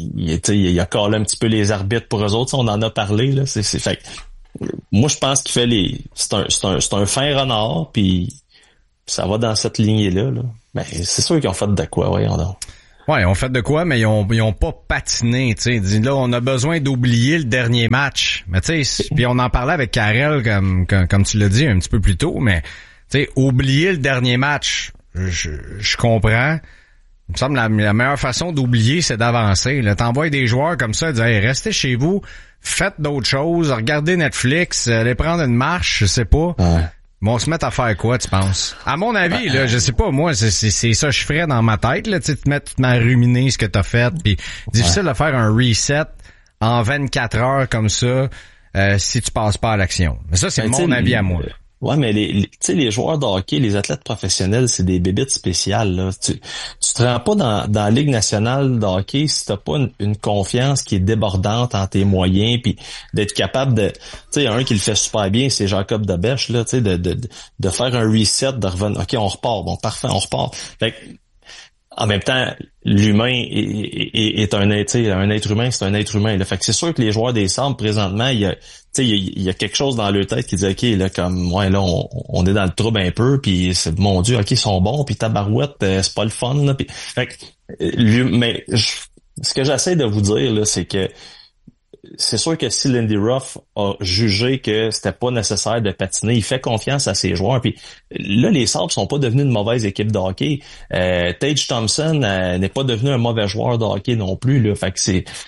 [SPEAKER 27] il a collé un petit peu les arbitres pour eux autres. Ça, on en a parlé là. Fait moi, je pense qu'il fait c'est un fin renard, puis ça va dans cette lignée-là. Là. Ben, c'est sûr qu'ils ont fait de quoi, voyons donc.
[SPEAKER 3] Ouais, ils ont fait de quoi, mais ils ont pas patiné, tu sais. Là, on a besoin d'oublier le dernier match. Mais tu sais, puis on en parlait avec Karel, comme tu l'as dit un petit peu plus tôt, mais tu sais, oublier le dernier match, je comprends. Il me semble la meilleure façon d'oublier, c'est d'avancer. Là, t'envoies des joueurs comme ça, dire, hey, restez chez vous, faites d'autres choses, regardez Netflix, allez prendre une marche, je sais pas. Ouais. Bon, on se met à faire quoi, tu penses? À mon avis, là, je sais pas, moi, c'est ça que je ferais dans ma tête, là, tu sais, te mettre à ruminer ce que t'as fait, puis difficile de faire un reset en 24 heures comme ça, si tu passes pas à l'action. Mais ça, c'est mon avis à moi.
[SPEAKER 27] Ouais, mais tu sais, les joueurs de hockey, les athlètes professionnels, c'est des bébites spéciales, là. Tu te rends pas dans la Ligue nationale de hockey si t'as pas une confiance qui est débordante en tes moyens, puis d'être capable de, tu sais, un qui le fait super bien, c'est Jacob Debèche, là, tu sais, de faire un reset, de revenir, ok, on repart, bon, parfait, on repart. Fait que, en même temps, l'humain est un être humain, c'est un être humain, là. Fait que c'est sûr que les joueurs des Sabres, présentement, il y a quelque chose dans leur tête qui dit, OK, là, comme, ouais, là, on est dans le trouble un peu, puis c'est, mon Dieu, OK, ils sont bons, puis tabarouette, c'est pas le fun, là, puis, fait que, mais, ce que j'essaie de vous dire, là, c'est que, c'est sûr que si Lindy Ruff a jugé que c'était pas nécessaire de patiner, il fait confiance à ses joueurs. Puis là, les Sabres sont pas devenus une mauvaise équipe de hockey. Tage Thompson n'est pas devenu un mauvais joueur de hockey non plus. Là. Fait que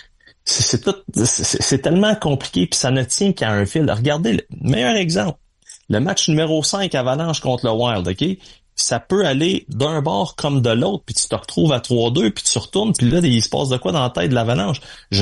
[SPEAKER 27] c'est tellement compliqué, puis ça ne tient qu'à un fil. Regardez, le meilleur exemple, le match numéro 5 Avalanche contre le Wild, OK? Ça peut aller d'un bord comme de l'autre, puis tu te retrouves à 3-2, puis tu retournes, puis là, il se passe de quoi dans la tête de l'Avalanche?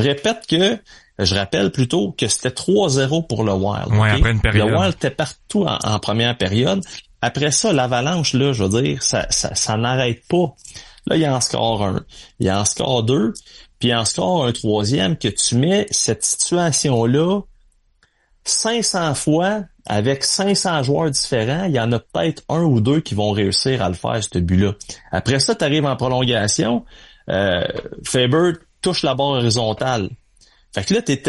[SPEAKER 27] Je rappelle plutôt que c'était 3-0 pour le Wild.
[SPEAKER 2] Ouais,
[SPEAKER 27] okay?
[SPEAKER 2] Après une période.
[SPEAKER 27] Le Wild était partout en première période. Après ça, l'Avalanche, là, je veux dire, ça n'arrête pas. Là, il y en score un. Il y en score deux. Puis il en score un troisième que tu mets cette situation-là 500 fois avec 500 joueurs différents. Il y en a peut-être un ou deux qui vont réussir à le faire, ce but-là. Après ça, tu arrives en prolongation. Faber touche la barre horizontale. Fait que là, t'es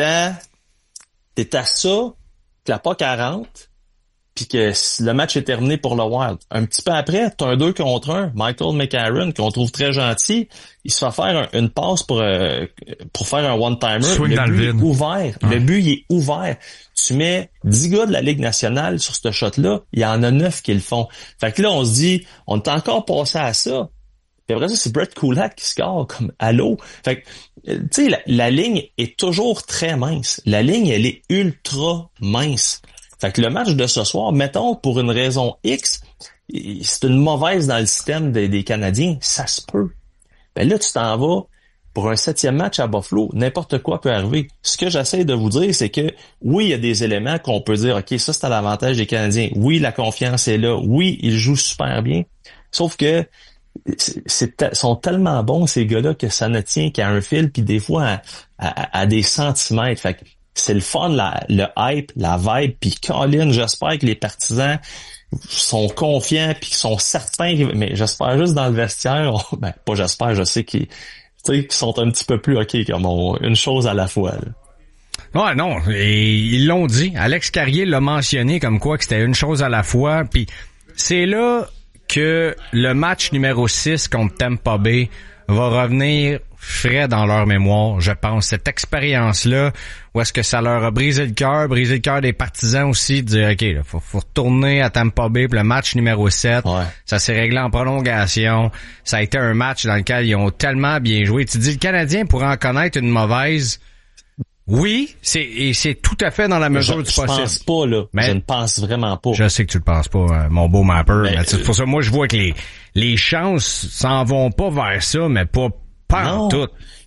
[SPEAKER 27] à ça, que la POC 40, puis que le match est terminé pour le Wild. Un petit peu après, t'as un 2 contre 1, Michael McCarron, qu'on trouve très gentil, il se fait faire une passe pour faire un one-timer. Le but est ouvert. Ouais. Le but, il est ouvert. Tu mets 10 gars de la Ligue nationale sur ce shot-là, il y en a 9 qui le font. Fait que là, on se dit, on est encore passé à ça. Puis après ça, c'est Brett Kulak qui score comme allô. Fait que, tu sais, la ligne est toujours très mince. La ligne, elle est ultra mince. Fait que le match de ce soir, mettons, pour une raison X, c'est une mauvaise dans le système des Canadiens, ça se peut. Ben là, tu t'en vas pour un 7e match à Buffalo, n'importe quoi peut arriver. Ce que j'essaie de vous dire, c'est que oui, il y a des éléments qu'on peut dire, OK, ça, c'est à l'avantage des Canadiens. Oui, la confiance est là. Oui, ils jouent super bien. Sauf que sont tellement bons, ces gars-là, que ça ne tient qu'à un fil, puis des fois à des centimètres. Fait que c'est le fun, le hype, la vibe, puis Colin, j'espère que les partisans sont confiants, puis qu'ils sont certains, mais j'espère juste dans le vestiaire, pas j'espère, je sais qu'ils sont un petit peu plus OK, comme une chose à la fois. Là.
[SPEAKER 3] Ouais, non, et ils l'ont dit. Alex Carrier l'a mentionné comme quoi que c'était une chose à la fois, puis c'est là que le match numéro 6 contre Tampa Bay va revenir frais dans leur mémoire, je pense. Cette expérience-là, où est-ce que ça leur a brisé le cœur des partisans aussi, de dire, OK, là, faut retourner à Tampa Bay pour le match numéro 7. Ouais. Ça s'est réglé en prolongation. Ça a été un match dans lequel ils ont tellement bien joué. Tu dis, le Canadien pourrait en connaître une mauvaise. Oui, c'est tout à fait dans la mesure du possible.
[SPEAKER 27] Je pense pas, là. Mais je ne pense vraiment pas.
[SPEAKER 3] Je sais que tu le penses pas, mon beau mapper. Mais c'est pour ça, moi, je vois que les chances s'en vont pas vers ça, mais pas en tout.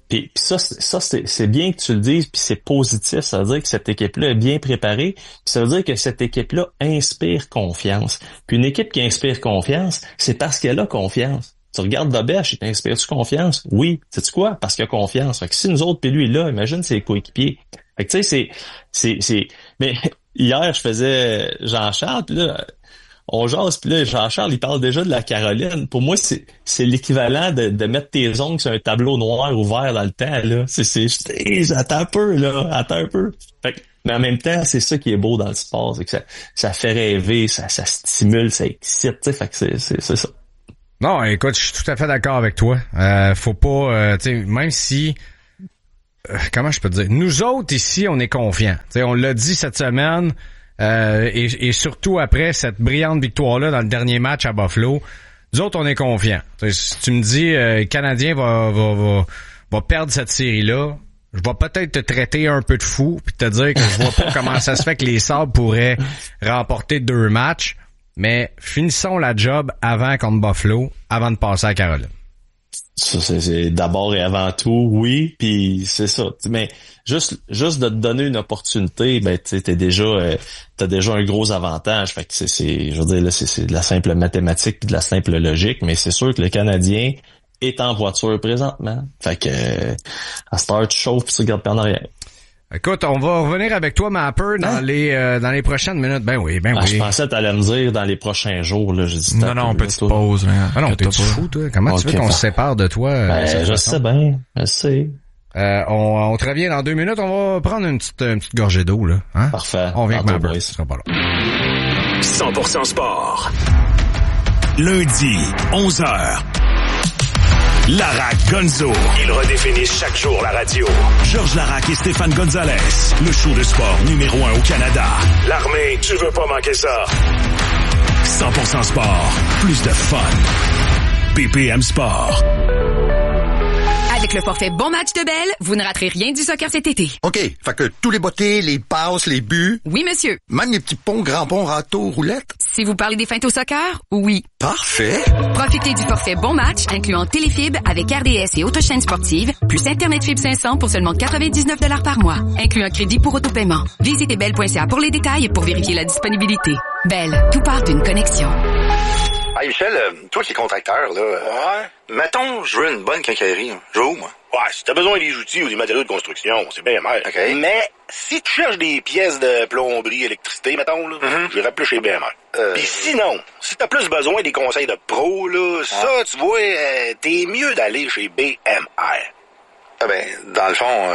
[SPEAKER 27] Puis ça c'est bien que tu le dises, puis c'est positif, ça veut dire que cette équipe-là est bien préparée, puis ça veut dire que cette équipe-là inspire confiance. Puis une équipe qui inspire confiance, c'est parce qu'elle a confiance. Tu regardes Dobèche, il t'inspire-tu confiance? Oui. Sais-tu quoi? Parce qu'il a confiance. Fait que si nous autres, puis lui est là, imagine ses coéquipiers. Fait que tu sais, c'est... Mais hier, je faisais Jean-Charles, puis là... On jase, puis là, Jean-Charles, il parle déjà de la Caroline. Pour moi, c'est l'équivalent de mettre tes ongles sur un tableau noir ouvert dans le temps, là. Attends un peu, là. Attends un peu. Fait que, mais en même temps, c'est ça qui est beau dans le sport. C'est que ça fait rêver, ça stimule, ça excite, tu sais. Fait que c'est ça.
[SPEAKER 3] Non, écoute, je suis tout à fait d'accord avec toi. Faut pas, tu sais, même si... comment je peux te dire? Nous autres, ici, on est confiants. Tu sais, on l'a dit cette semaine... et surtout après cette brillante victoire-là dans le dernier match à Buffalo, nous autres, on est confiants. Si tu me dis le Canadien va perdre cette série-là, je vais peut-être te traiter un peu de fou puis te dire que je vois pas comment ça se fait que les Sabres pourraient remporter 2 matchs, mais finissons la job avant contre Buffalo, avant de passer à Caroline.
[SPEAKER 27] Ça, c'est d'abord et avant tout, oui, puis c'est ça. Mais juste de te donner une opportunité, ben tu sais, t'as déjà un gros avantage. Fait que je veux dire là, c'est de la simple mathématique puis de la simple logique, mais c'est sûr que le Canadien est en voiture présentement. Fait que à cette heure, tu chauffes puis tu regardes par en arrière.
[SPEAKER 3] Écoute, on va revenir avec toi, Mapper, dans les prochaines minutes. Ben oui.
[SPEAKER 27] Je pensais que t'allais me dire dans les prochains jours, là. J'ai dit,
[SPEAKER 2] non, petite pause, mais.
[SPEAKER 3] Ah non, t'es fou, toi. Comment tu veux qu'on se sépare de toi?
[SPEAKER 27] Je sais bien. Je sais.
[SPEAKER 3] On te revient dans 2 minutes. On va prendre une petite gorgée d'eau, là. Hein?
[SPEAKER 27] Parfait.
[SPEAKER 3] On vient avec Mapper. Ce sera pas long.
[SPEAKER 4] 100% sport. Lundi, 11h. Larac Gonzo. Ils redéfinissent chaque jour la radio. Georges Larac et Stéphane Gonzalez. Le show de sport numéro 1 au Canada. L'armée, tu veux pas manquer ça. 100% sport. Plus de fun. BPM Sport.
[SPEAKER 1] Avec le forfait Bon Match de Bell, vous ne raterez rien du soccer cet été.
[SPEAKER 5] OK. Fait que tous les bottées, les passes, les buts.
[SPEAKER 1] Oui, monsieur.
[SPEAKER 5] Même les petits ponts, grands ponts, râteaux, roulettes.
[SPEAKER 1] Si vous parlez des feintes au soccer, oui.
[SPEAKER 5] Parfait.
[SPEAKER 1] Profitez du forfait Bon Match, incluant téléfibre avec RDS et autochaîne sportive, plus Internet Fibre 500 pour seulement 99 $ par mois, incluant crédit pour autopaiement. Visitez bell.ca pour les détails et pour vérifier la disponibilité. Bell, tout part d'une connexion.
[SPEAKER 6] Hey Michel, toi qui es contracteur, là, mettons, je veux une bonne quincaillerie. Je veux où, moi?
[SPEAKER 7] Ouais, si t'as besoin des outils ou des matériaux de construction, c'est bien mal.
[SPEAKER 6] Okay.
[SPEAKER 7] Mais si tu cherches des pièces de plomberie, électricité, mettons, là, j'irais plus chez BMR. Puis sinon, si t'as plus besoin des conseils de pro, là, ça, tu vois, t'es mieux d'aller chez BMR.
[SPEAKER 6] Ah ben, dans le fond,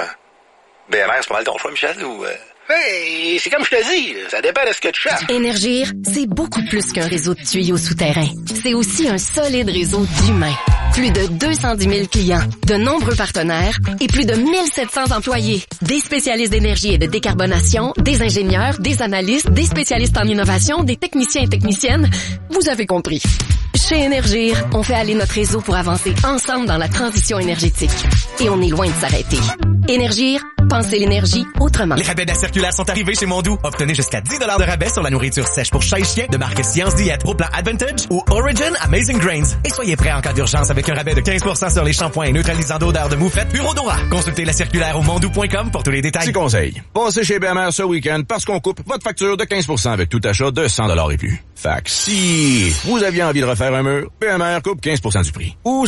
[SPEAKER 6] BMR, c'est pas mal ton choix, Michel, ou...
[SPEAKER 7] Hey, c'est comme je te dis, ça dépend de ce que tu cherches.
[SPEAKER 8] Énergir, c'est beaucoup plus qu'un réseau de tuyaux souterrains. C'est aussi un solide réseau d'humains. Plus de 210 000 clients, de nombreux partenaires et plus de 1700 employés. Des spécialistes d'énergie et de décarbonation, des ingénieurs, des analystes, des spécialistes en innovation, des techniciens et techniciennes. Vous avez compris. Chez Énergir, on fait aller notre réseau pour avancer ensemble dans la transition énergétique. Et on est loin de s'arrêter. Énergir, pensez l'énergie autrement.
[SPEAKER 10] Les rabais de la circulaire sont arrivés chez Mondou. Obtenez jusqu'à 10 $ de rabais sur la nourriture sèche pour chat et chien de marque Science Diète au plan Advantage ou Origin Amazing Grains. Et soyez prêts en cas d'urgence avec un rabais de 15% sur les shampoings neutralisants d'odeur de moufette Bureau Dora. Consultez la circulaire au mondou.com pour tous les détails.
[SPEAKER 11] Petit conseil. Passez chez BMR ce week-end parce qu'on coupe votre facture de 15% avec tout achat de 100 $ et plus. Fait que si vous aviez envie de refaire un mur, BMR coupe 15% du prix. Ou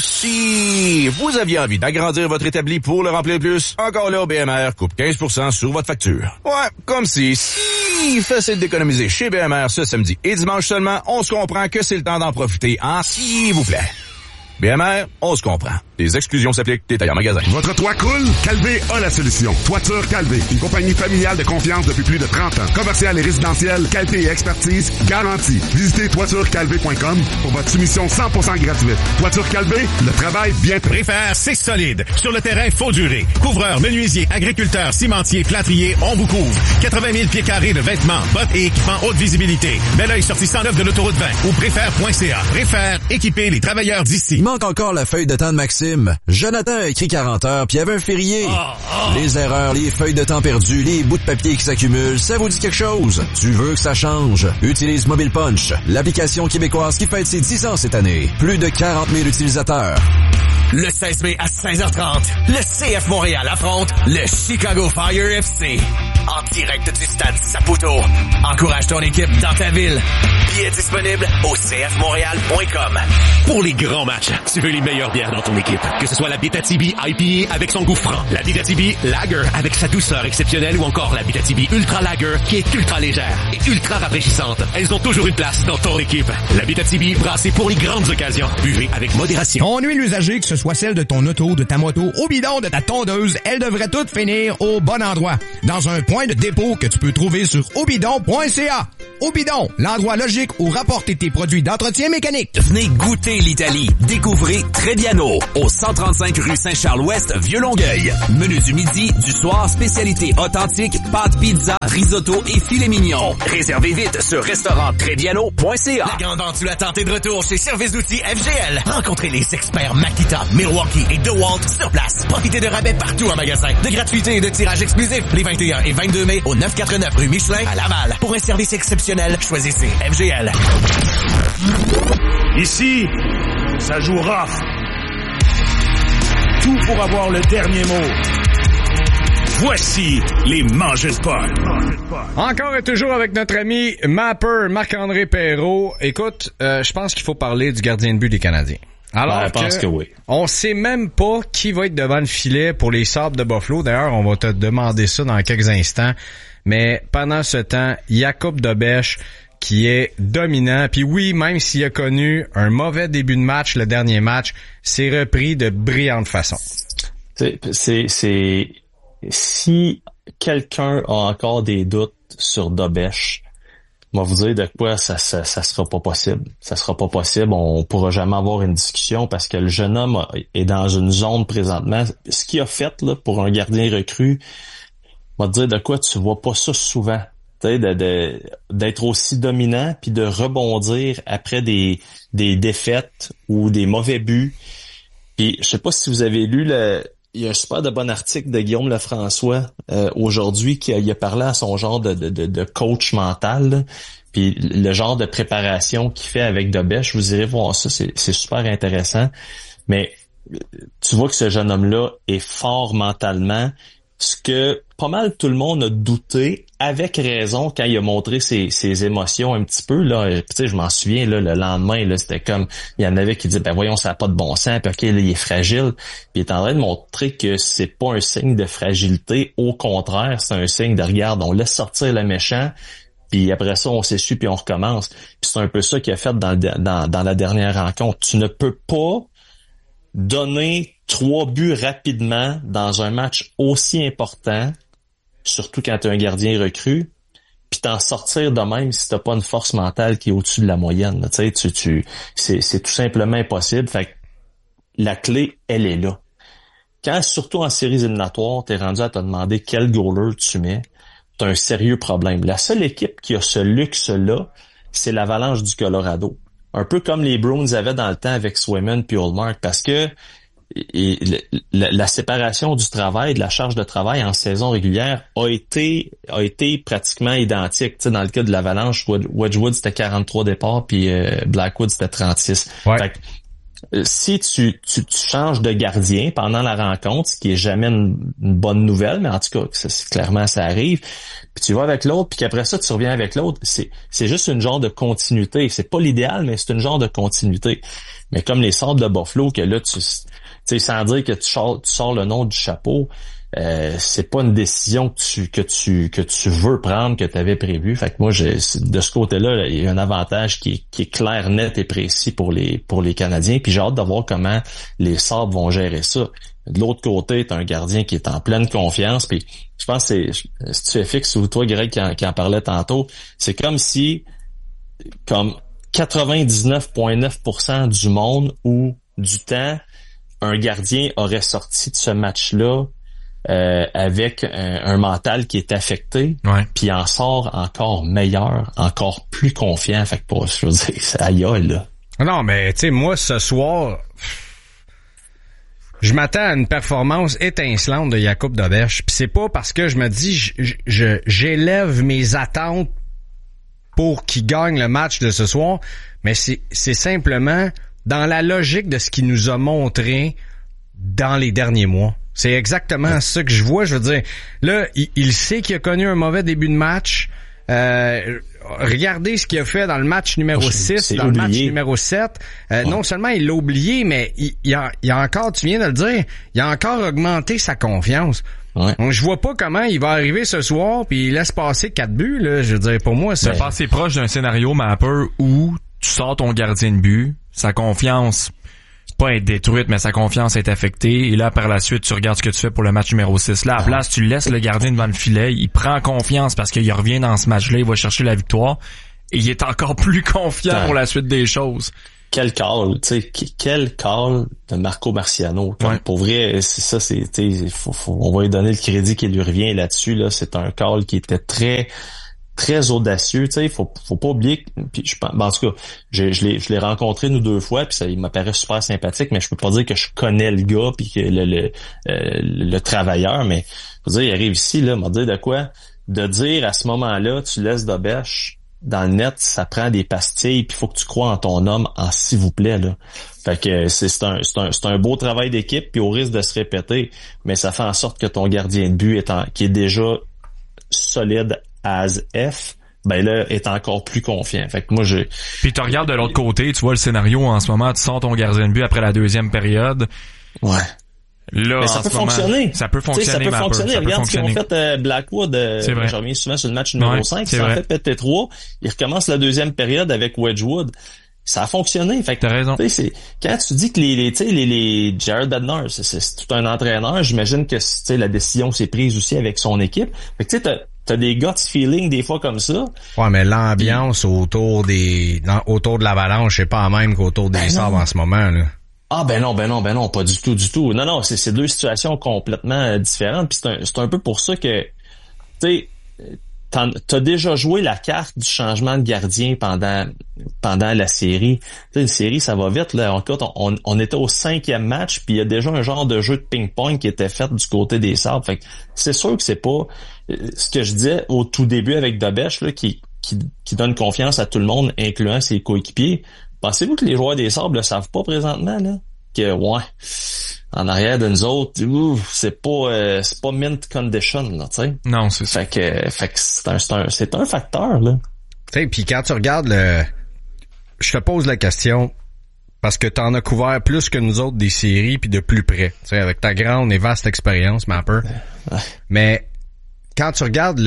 [SPEAKER 11] si vous aviez envie d'agrandir votre établi pour le remplir plus, encore là, BMR coupe 15% sur votre facture. Ouais, comme si facile d'économiser chez BMR ce samedi et dimanche seulement, on se comprend que c'est le temps d'en profiter, hein, s'il vous plaît. BMR, on se comprend. Les exclusions s'appliquent, détail en magasin.
[SPEAKER 28] Votre toit coule? Calvé a la solution. Toiture Calvé, une compagnie familiale de confiance depuis plus de 30 ans. Commercial et résidentiel, qualité et expertise garantie. Visitez toiturecalvé.com pour votre soumission 100% gratuite. Toiture Calvé, le travail bien fait.
[SPEAKER 19] Préfère, c'est solide. Sur le terrain, faut durer. Couvreurs, menuisiers, agriculteurs, cimentiers, plâtriers, on vous couvre. 80 000 pieds carrés de vêtements, bottes et équipements haute visibilité. Belleuil sortie 109 de l'autoroute 20 ou préfère.ca. Préfère, équiper les travailleurs d'ici.
[SPEAKER 29] Il manque encore la feuille de temps de Maxime
[SPEAKER 9] Tim. Jonathan a écrit 40 heures puis il y avait un férié. Les erreurs, les feuilles de temps perdues, les bouts de papier qui s'accumulent, ça vous dit quelque chose? Tu veux que ça change? Utilise Mobile Punch, l'application québécoise qui fête ses 10 ans cette année. Plus de 40 000 utilisateurs.
[SPEAKER 10] Le 16 mai à 16h30, le CF Montréal affronte le Chicago Fire FC. En direct du stade Saputo. Encourage ton équipe dans ta ville. Billets disponibles au cfmontréal.com.
[SPEAKER 19] Pour les grands matchs, tu veux les meilleures bières dans ton équipe. Que ce soit la Betabibi IPA avec son goût franc, la Betabibi Lager avec sa douceur exceptionnelle ou encore la Betabibi Ultra Lager qui est ultra légère et ultra rafraîchissante. Elles ont toujours une place dans ton équipe. La Betabibi brassée pour les grandes occasions. Buvez avec modération.
[SPEAKER 12] Ton huile usagée, que ce soit celle de ton auto, de ta moto, au bidon, de ta tondeuse, elle devrait toutes finir au bon endroit. Dans un point de dépôt que tu peux trouver sur obidon.ca. Obidon, l'endroit logique où rapporter tes produits d'entretien mécanique.
[SPEAKER 13] Venez goûter l'Italie. Découvrez Trebbiano, au 135 rue Saint-Charles-Ouest, Vieux-Longueuil. Menu du midi, du soir, spécialité authentique, pâtes, pizza, risotto et filet mignon. Réservez vite sur restauranttrebbiano.ca.
[SPEAKER 10] La grande aventure à tenter de retour chez Service d'outils FGL. Rencontrez les experts Makita, Milwaukee et DeWalt sur place. Profitez de rabais partout en magasin, de gratuité et de tirage exclusif les 21 et 22 mai au 949 rue Michelin à Laval. Pour un service exceptionnel, choisissez FGL.
[SPEAKER 14] Ici, ça joue rough. Tout pour avoir le dernier mot. Voici les Mangeux de Paul.
[SPEAKER 3] Encore et toujours avec notre ami Mapper, Marc-André Perrault. Écoute, je pense qu'il faut parler du gardien de but des Canadiens. Alors,
[SPEAKER 27] je pense que oui.
[SPEAKER 3] On sait même pas qui va être devant le filet pour les Sabres de Buffalo. D'ailleurs, on va te demander ça dans quelques instants. Mais pendant ce temps, Jakub Dobeš qui est dominant. Puis oui, même s'il a connu un mauvais début de match, le dernier match, s'est repris de brillante façon.
[SPEAKER 27] Si quelqu'un a encore des doutes sur Dobeš, on va vous dire de quoi ça sera pas possible. Ça sera pas possible. On pourra jamais avoir une discussion parce que le jeune homme est dans une zone présentement. Ce qu'il a fait là pour un gardien recru, on va te dire de quoi tu vois pas ça souvent. D'être aussi dominant puis de rebondir après des défaites ou des mauvais buts. Puis je sais pas si vous avez lu il y a un super de bon article de Guillaume Lefrançois aujourd'hui qui a parlé à son genre de coach mental, là. Puis le genre de préparation qu'il fait avec Dobeš, vous irez voir ça, c'est super intéressant. Mais tu vois que ce jeune homme-là est fort mentalement, ce que pas mal tout le monde a douté, avec raison, quand il a montré ses émotions un petit peu, là. Tu sais, je m'en souviens, là, le lendemain, là, c'était comme, il y en avait qui disaient, ben voyons, ça n'a pas de bon sens, puis ok, là, il est fragile. Puis il est en train de montrer que c'est pas un signe de fragilité, au contraire, c'est un signe de, regarde, on laisse sortir le méchant, puis après ça, on s'essuie, puis on recommence. Puis c'est un peu ça qu'il a fait dans la dernière rencontre. Tu ne peux pas donner 3 buts rapidement dans un match aussi important, surtout quand tu es un gardien recru, puis t'en sortir de même si t'as pas une force mentale qui est au-dessus de la moyenne. Tu sais, c'est tout simplement impossible. Fait que la clé, elle est là. Quand, surtout en séries éliminatoires, t'es rendu à te demander quel goaler tu mets, t'as un sérieux problème. La seule équipe qui a ce luxe-là, c'est l'Avalanche du Colorado. Un peu comme les Bruins avaient dans le temps avec Swayman puis Ullmark, parce que la séparation du travail, de la charge de travail en saison régulière a été pratiquement identique. Tu sais, dans le cas de l'Avalanche, Wedgwood c'était 43 départs puis Blackwood c'était 36.
[SPEAKER 3] Ouais.
[SPEAKER 27] Fait que, si tu changes de gardien pendant la rencontre, ce qui est jamais une bonne nouvelle, mais en tout cas, clairement ça arrive, puis tu vas avec l'autre, puis qu'après ça tu reviens avec l'autre, c'est juste une genre de continuité. C'est pas l'idéal, mais c'est une genre de continuité. Mais comme les Sabres de Buffalo, que là tu sais, sans dire que tu sors le nom du chapeau, c'est pas une décision que tu veux prendre, que tu avais prévu. Fait que moi, de ce côté-là, il y a un avantage qui est clair, net et précis pour les Canadiens. Puis j'ai hâte de voir comment les Sabres vont gérer ça. De l'autre côté, t'as un gardien qui est en pleine confiance. Puis je pense que si tu fais fixe ou toi, Greg, qui en parlait tantôt, c'est comme si, comme 99,9% du monde ou du temps, un gardien aurait sorti de ce match-là avec un mental qui est affecté, puis en sort encore meilleur, encore plus confiant. Fait que je veux dire, c'est aïeul, là.
[SPEAKER 3] Non, mais tu sais, moi, ce soir, je m'attends à une performance étincelante de Jakub Dobeš. Puis c'est pas parce que je me dis j'élève mes attentes pour qu'il gagne le match de ce soir, mais c'est simplement dans la logique de ce qu'il nous a montré dans les derniers mois. C'est exactement ça que je vois. Je veux dire, là, il sait qu'il a connu un mauvais début de match. Regardez ce qu'il a fait dans le match numéro 6, dans le match numéro 7. Non seulement il l'a oublié, mais il a encore, tu viens de le dire, il a encore augmenté sa confiance. Ouais. Donc, je vois pas comment il va arriver ce soir puis il laisse passer 4 buts, là. Je veux dire, pour moi,
[SPEAKER 2] c'est pas assez proche d'un scénario Mapper où tu sors ton gardien de but, sa confiance, c'est pas être détruite, mais sa confiance est affectée. Et là, par la suite, tu regardes ce que tu fais pour le match numéro 6. Là, à la place, tu laisses le gardien devant le filet, il prend confiance parce qu'il revient dans ce match-là, il va chercher la victoire. Et il est encore plus confiant pour la suite des choses.
[SPEAKER 27] Quel call, tu sais, quel call de Marco Marciano. Pour vrai, c'est ça, on va lui donner le crédit qui lui revient là-dessus, là. C'est un call qui était très, très audacieux, tu sais, faut pas oublier, puis en tout cas, je l'ai rencontré nous 2 fois, puis il m'apparaît super sympathique, mais je peux pas dire que je connais le gars puis que le travailleur, mais faut dire, il arrive ici, là, m'a dit de quoi? De dire à ce moment-là, tu laisses Dobeš dans le net, ça prend des pastilles, puis faut que tu crois en ton homme, en s'il vous plaît, là. Fait que c'est un beau travail d'équipe, puis au risque de se répéter, mais ça fait en sorte que ton gardien de but qui est déjà solide as F, ben là, est encore plus confiant. Fait que moi,
[SPEAKER 2] Puis tu regardes de l'autre côté, tu vois le scénario en ce moment, tu sors ton gardien de but après la 2e période.
[SPEAKER 27] Ouais.
[SPEAKER 2] Là,
[SPEAKER 27] mais ça peut fonctionner.
[SPEAKER 2] Ça peut fonctionner.
[SPEAKER 27] Ça peut fonctionner. Regarde ce qu'ils ont fait Blackwood. Je reviens souvent sur le match numéro 5. Ils ont fait péter 3. Ils recommencent la 2e période avec Wedgwood. Ça a fonctionné. Fait que
[SPEAKER 2] t'as raison.
[SPEAKER 27] Quand tu dis que les Jared Bednar, c'est tout un entraîneur, j'imagine que la décision s'est prise aussi avec son équipe. Fait que tu sais, t'as des guts feeling des fois comme ça.
[SPEAKER 3] Ouais, mais l'ambiance autour de l'Avalanche, c'est pas la même qu'autour des Sabres en ce moment, là.
[SPEAKER 27] Ah ben non, pas du tout. Non, c'est 2 situations complètement différentes. Puis c'est un peu pour ça que, tu sais, t'as déjà joué la carte du changement de gardien pendant la série. Tu sais, une série, ça va vite, là. On était au 5e match, puis il y a déjà un genre de jeu de ping-pong qui était fait du côté des Sabres. Fait que c'est sûr que c'est pas ce que je disais au tout début avec Dobeš, là, qui donne confiance à tout le monde, incluant ses coéquipiers. Pensez-vous que les joueurs des Sabres le savent pas présentement, là? Que, en arrière de nous autres, c'est pas mint condition, là, tu sais.
[SPEAKER 2] Non, c'est ça.
[SPEAKER 27] Fait que c'est un facteur, là.
[SPEAKER 3] Tu sais, puis quand tu regardes je te pose la question, parce que t'en as couvert plus que nous autres des séries puis de plus près. Tu sais, avec ta grande et vaste expérience, Mapper.
[SPEAKER 27] Ouais.
[SPEAKER 3] Mais, quand tu regardes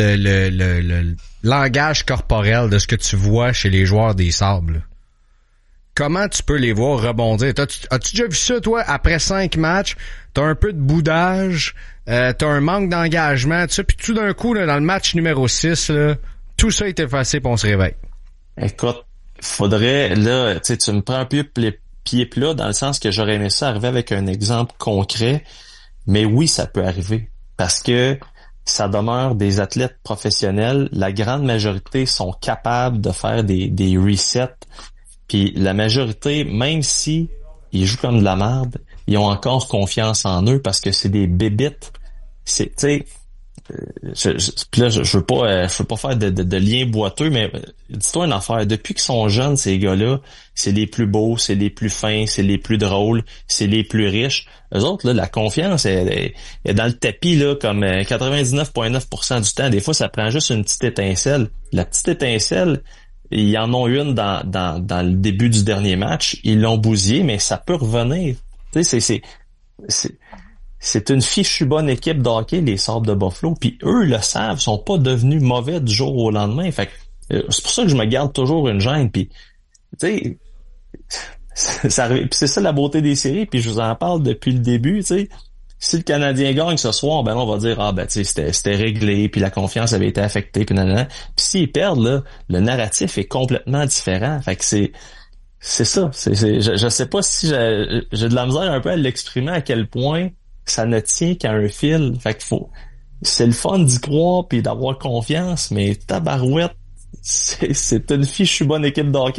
[SPEAKER 3] le langage corporel de ce que tu vois chez les joueurs des Sabres, là, comment tu peux les voir rebondir? As-tu déjà vu ça, toi, après 5 matchs? T'as un peu de boudage, t'as un manque d'engagement, tout ça, puis tout d'un coup, là, dans le match numéro 6, là, tout ça est effacé puis on se réveille.
[SPEAKER 27] Écoute, faudrait, là, tu sais, tu me prends un peu les pieds plats dans le sens que j'aurais aimé ça arriver avec un exemple concret, mais oui, ça peut arriver. Parce que ça demeure des athlètes professionnels. La grande majorité sont capables de faire des resets. Puis la majorité, même si ils jouent comme de la merde, ils ont encore confiance en eux parce que c'est des bébites. C'est, tu sais, je veux pas faire de lien boiteux, mais dis-toi une affaire. Depuis qu'ils sont jeunes, ces gars-là, c'est les plus beaux, c'est les plus fins, c'est les plus drôles, c'est les plus riches. Eux autres, là, la confiance est dans le tapis, là, comme 99,9% du temps. Des fois, ça prend juste une petite étincelle. La petite étincelle, ils en ont une dans le début du dernier match. Ils l'ont bousillé, mais ça peut revenir. Tu sais, c'est une fichue bonne équipe de hockey, les Sabres de Buffalo. Puis eux le savent, sont pas devenus mauvais du jour au lendemain. Fait que c'est pour ça que je me garde toujours une gêne. Puis tu sais, c'est ça la beauté des séries. Puis je vous en parle depuis le début. Tu sais, si le Canadien gagne ce soir, ben on va dire tu sais c'était réglé, puis la confiance avait été affectée, puis nanana. Puis s'ils perdent là, le narratif est complètement différent. Fait que c'est ça. Je sais pas si j'ai de la misère un peu à l'exprimer à quel point ça ne tient qu'à un fil. Fait que c'est le fun d'y croire puis d'avoir confiance, mais tabarouette, c'est une fichue bonne équipe de hockey.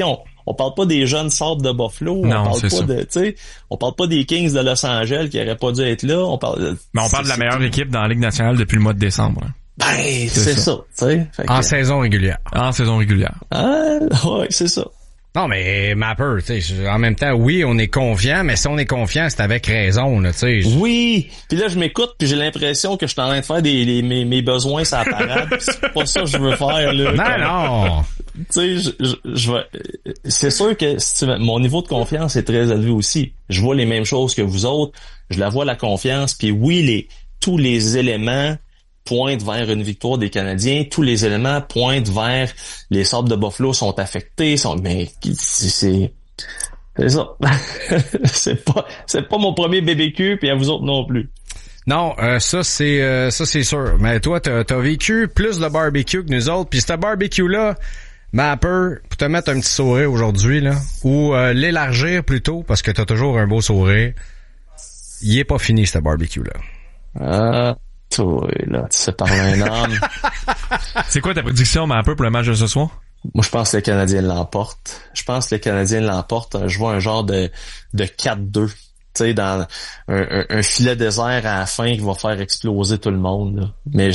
[SPEAKER 27] on parle pas des jeunes Sabres de Buffalo.
[SPEAKER 2] Non,
[SPEAKER 27] on parle
[SPEAKER 2] c'est
[SPEAKER 27] pas
[SPEAKER 2] ça.
[SPEAKER 27] de, tu sais, on parle pas des Kings de Los Angeles qui auraient pas dû être là.
[SPEAKER 2] Mais on parle de la meilleure équipe dans la Ligue nationale depuis le mois de décembre.
[SPEAKER 27] Ben, c'est ça, tu sais.
[SPEAKER 3] En saison régulière.
[SPEAKER 2] En saison régulière.
[SPEAKER 27] Ah, ouais, c'est ça.
[SPEAKER 3] Non, mais Mapper, tu sais, en même temps, oui, on est confiant, mais si on est confiant, c'est avec raison, là, tu sais.
[SPEAKER 27] Oui, puis là, je m'écoute, puis j'ai l'impression que je suis en train de faire mes besoins sur la parade, pis c'est pas ça que je veux faire, là.
[SPEAKER 3] Non.
[SPEAKER 27] Tu sais, je vais... C'est sûr que mon niveau de confiance est très élevé aussi. Je vois les mêmes choses que vous autres, je la vois la confiance, puis oui, tous les éléments pointent vers une victoire des Canadiens, tous les éléments pointent vers les Sabres de Buffalo sont affectés, mais c'est ça. c'est pas mon premier BBQ, puis à vous autres non plus.
[SPEAKER 3] Non, ça c'est sûr. Mais toi, t'as vécu plus de barbecue que nous autres, puis ce barbecue-là, Mapper, pour te mettre un petit sourire aujourd'hui, là, ou l'élargir plutôt, parce que t'as toujours un beau sourire, il est pas fini, ce barbecue-là.
[SPEAKER 27] Toi, là, tu sais parler un homme.
[SPEAKER 2] C'est quoi ta prédiction, Mapper, pour le match de ce soir?
[SPEAKER 27] Moi, je pense que les Canadiens l'emportent. Je vois un genre de 4-2. Tu sais, dans un filet désert à la fin qui va faire exploser tout le monde, là. Mais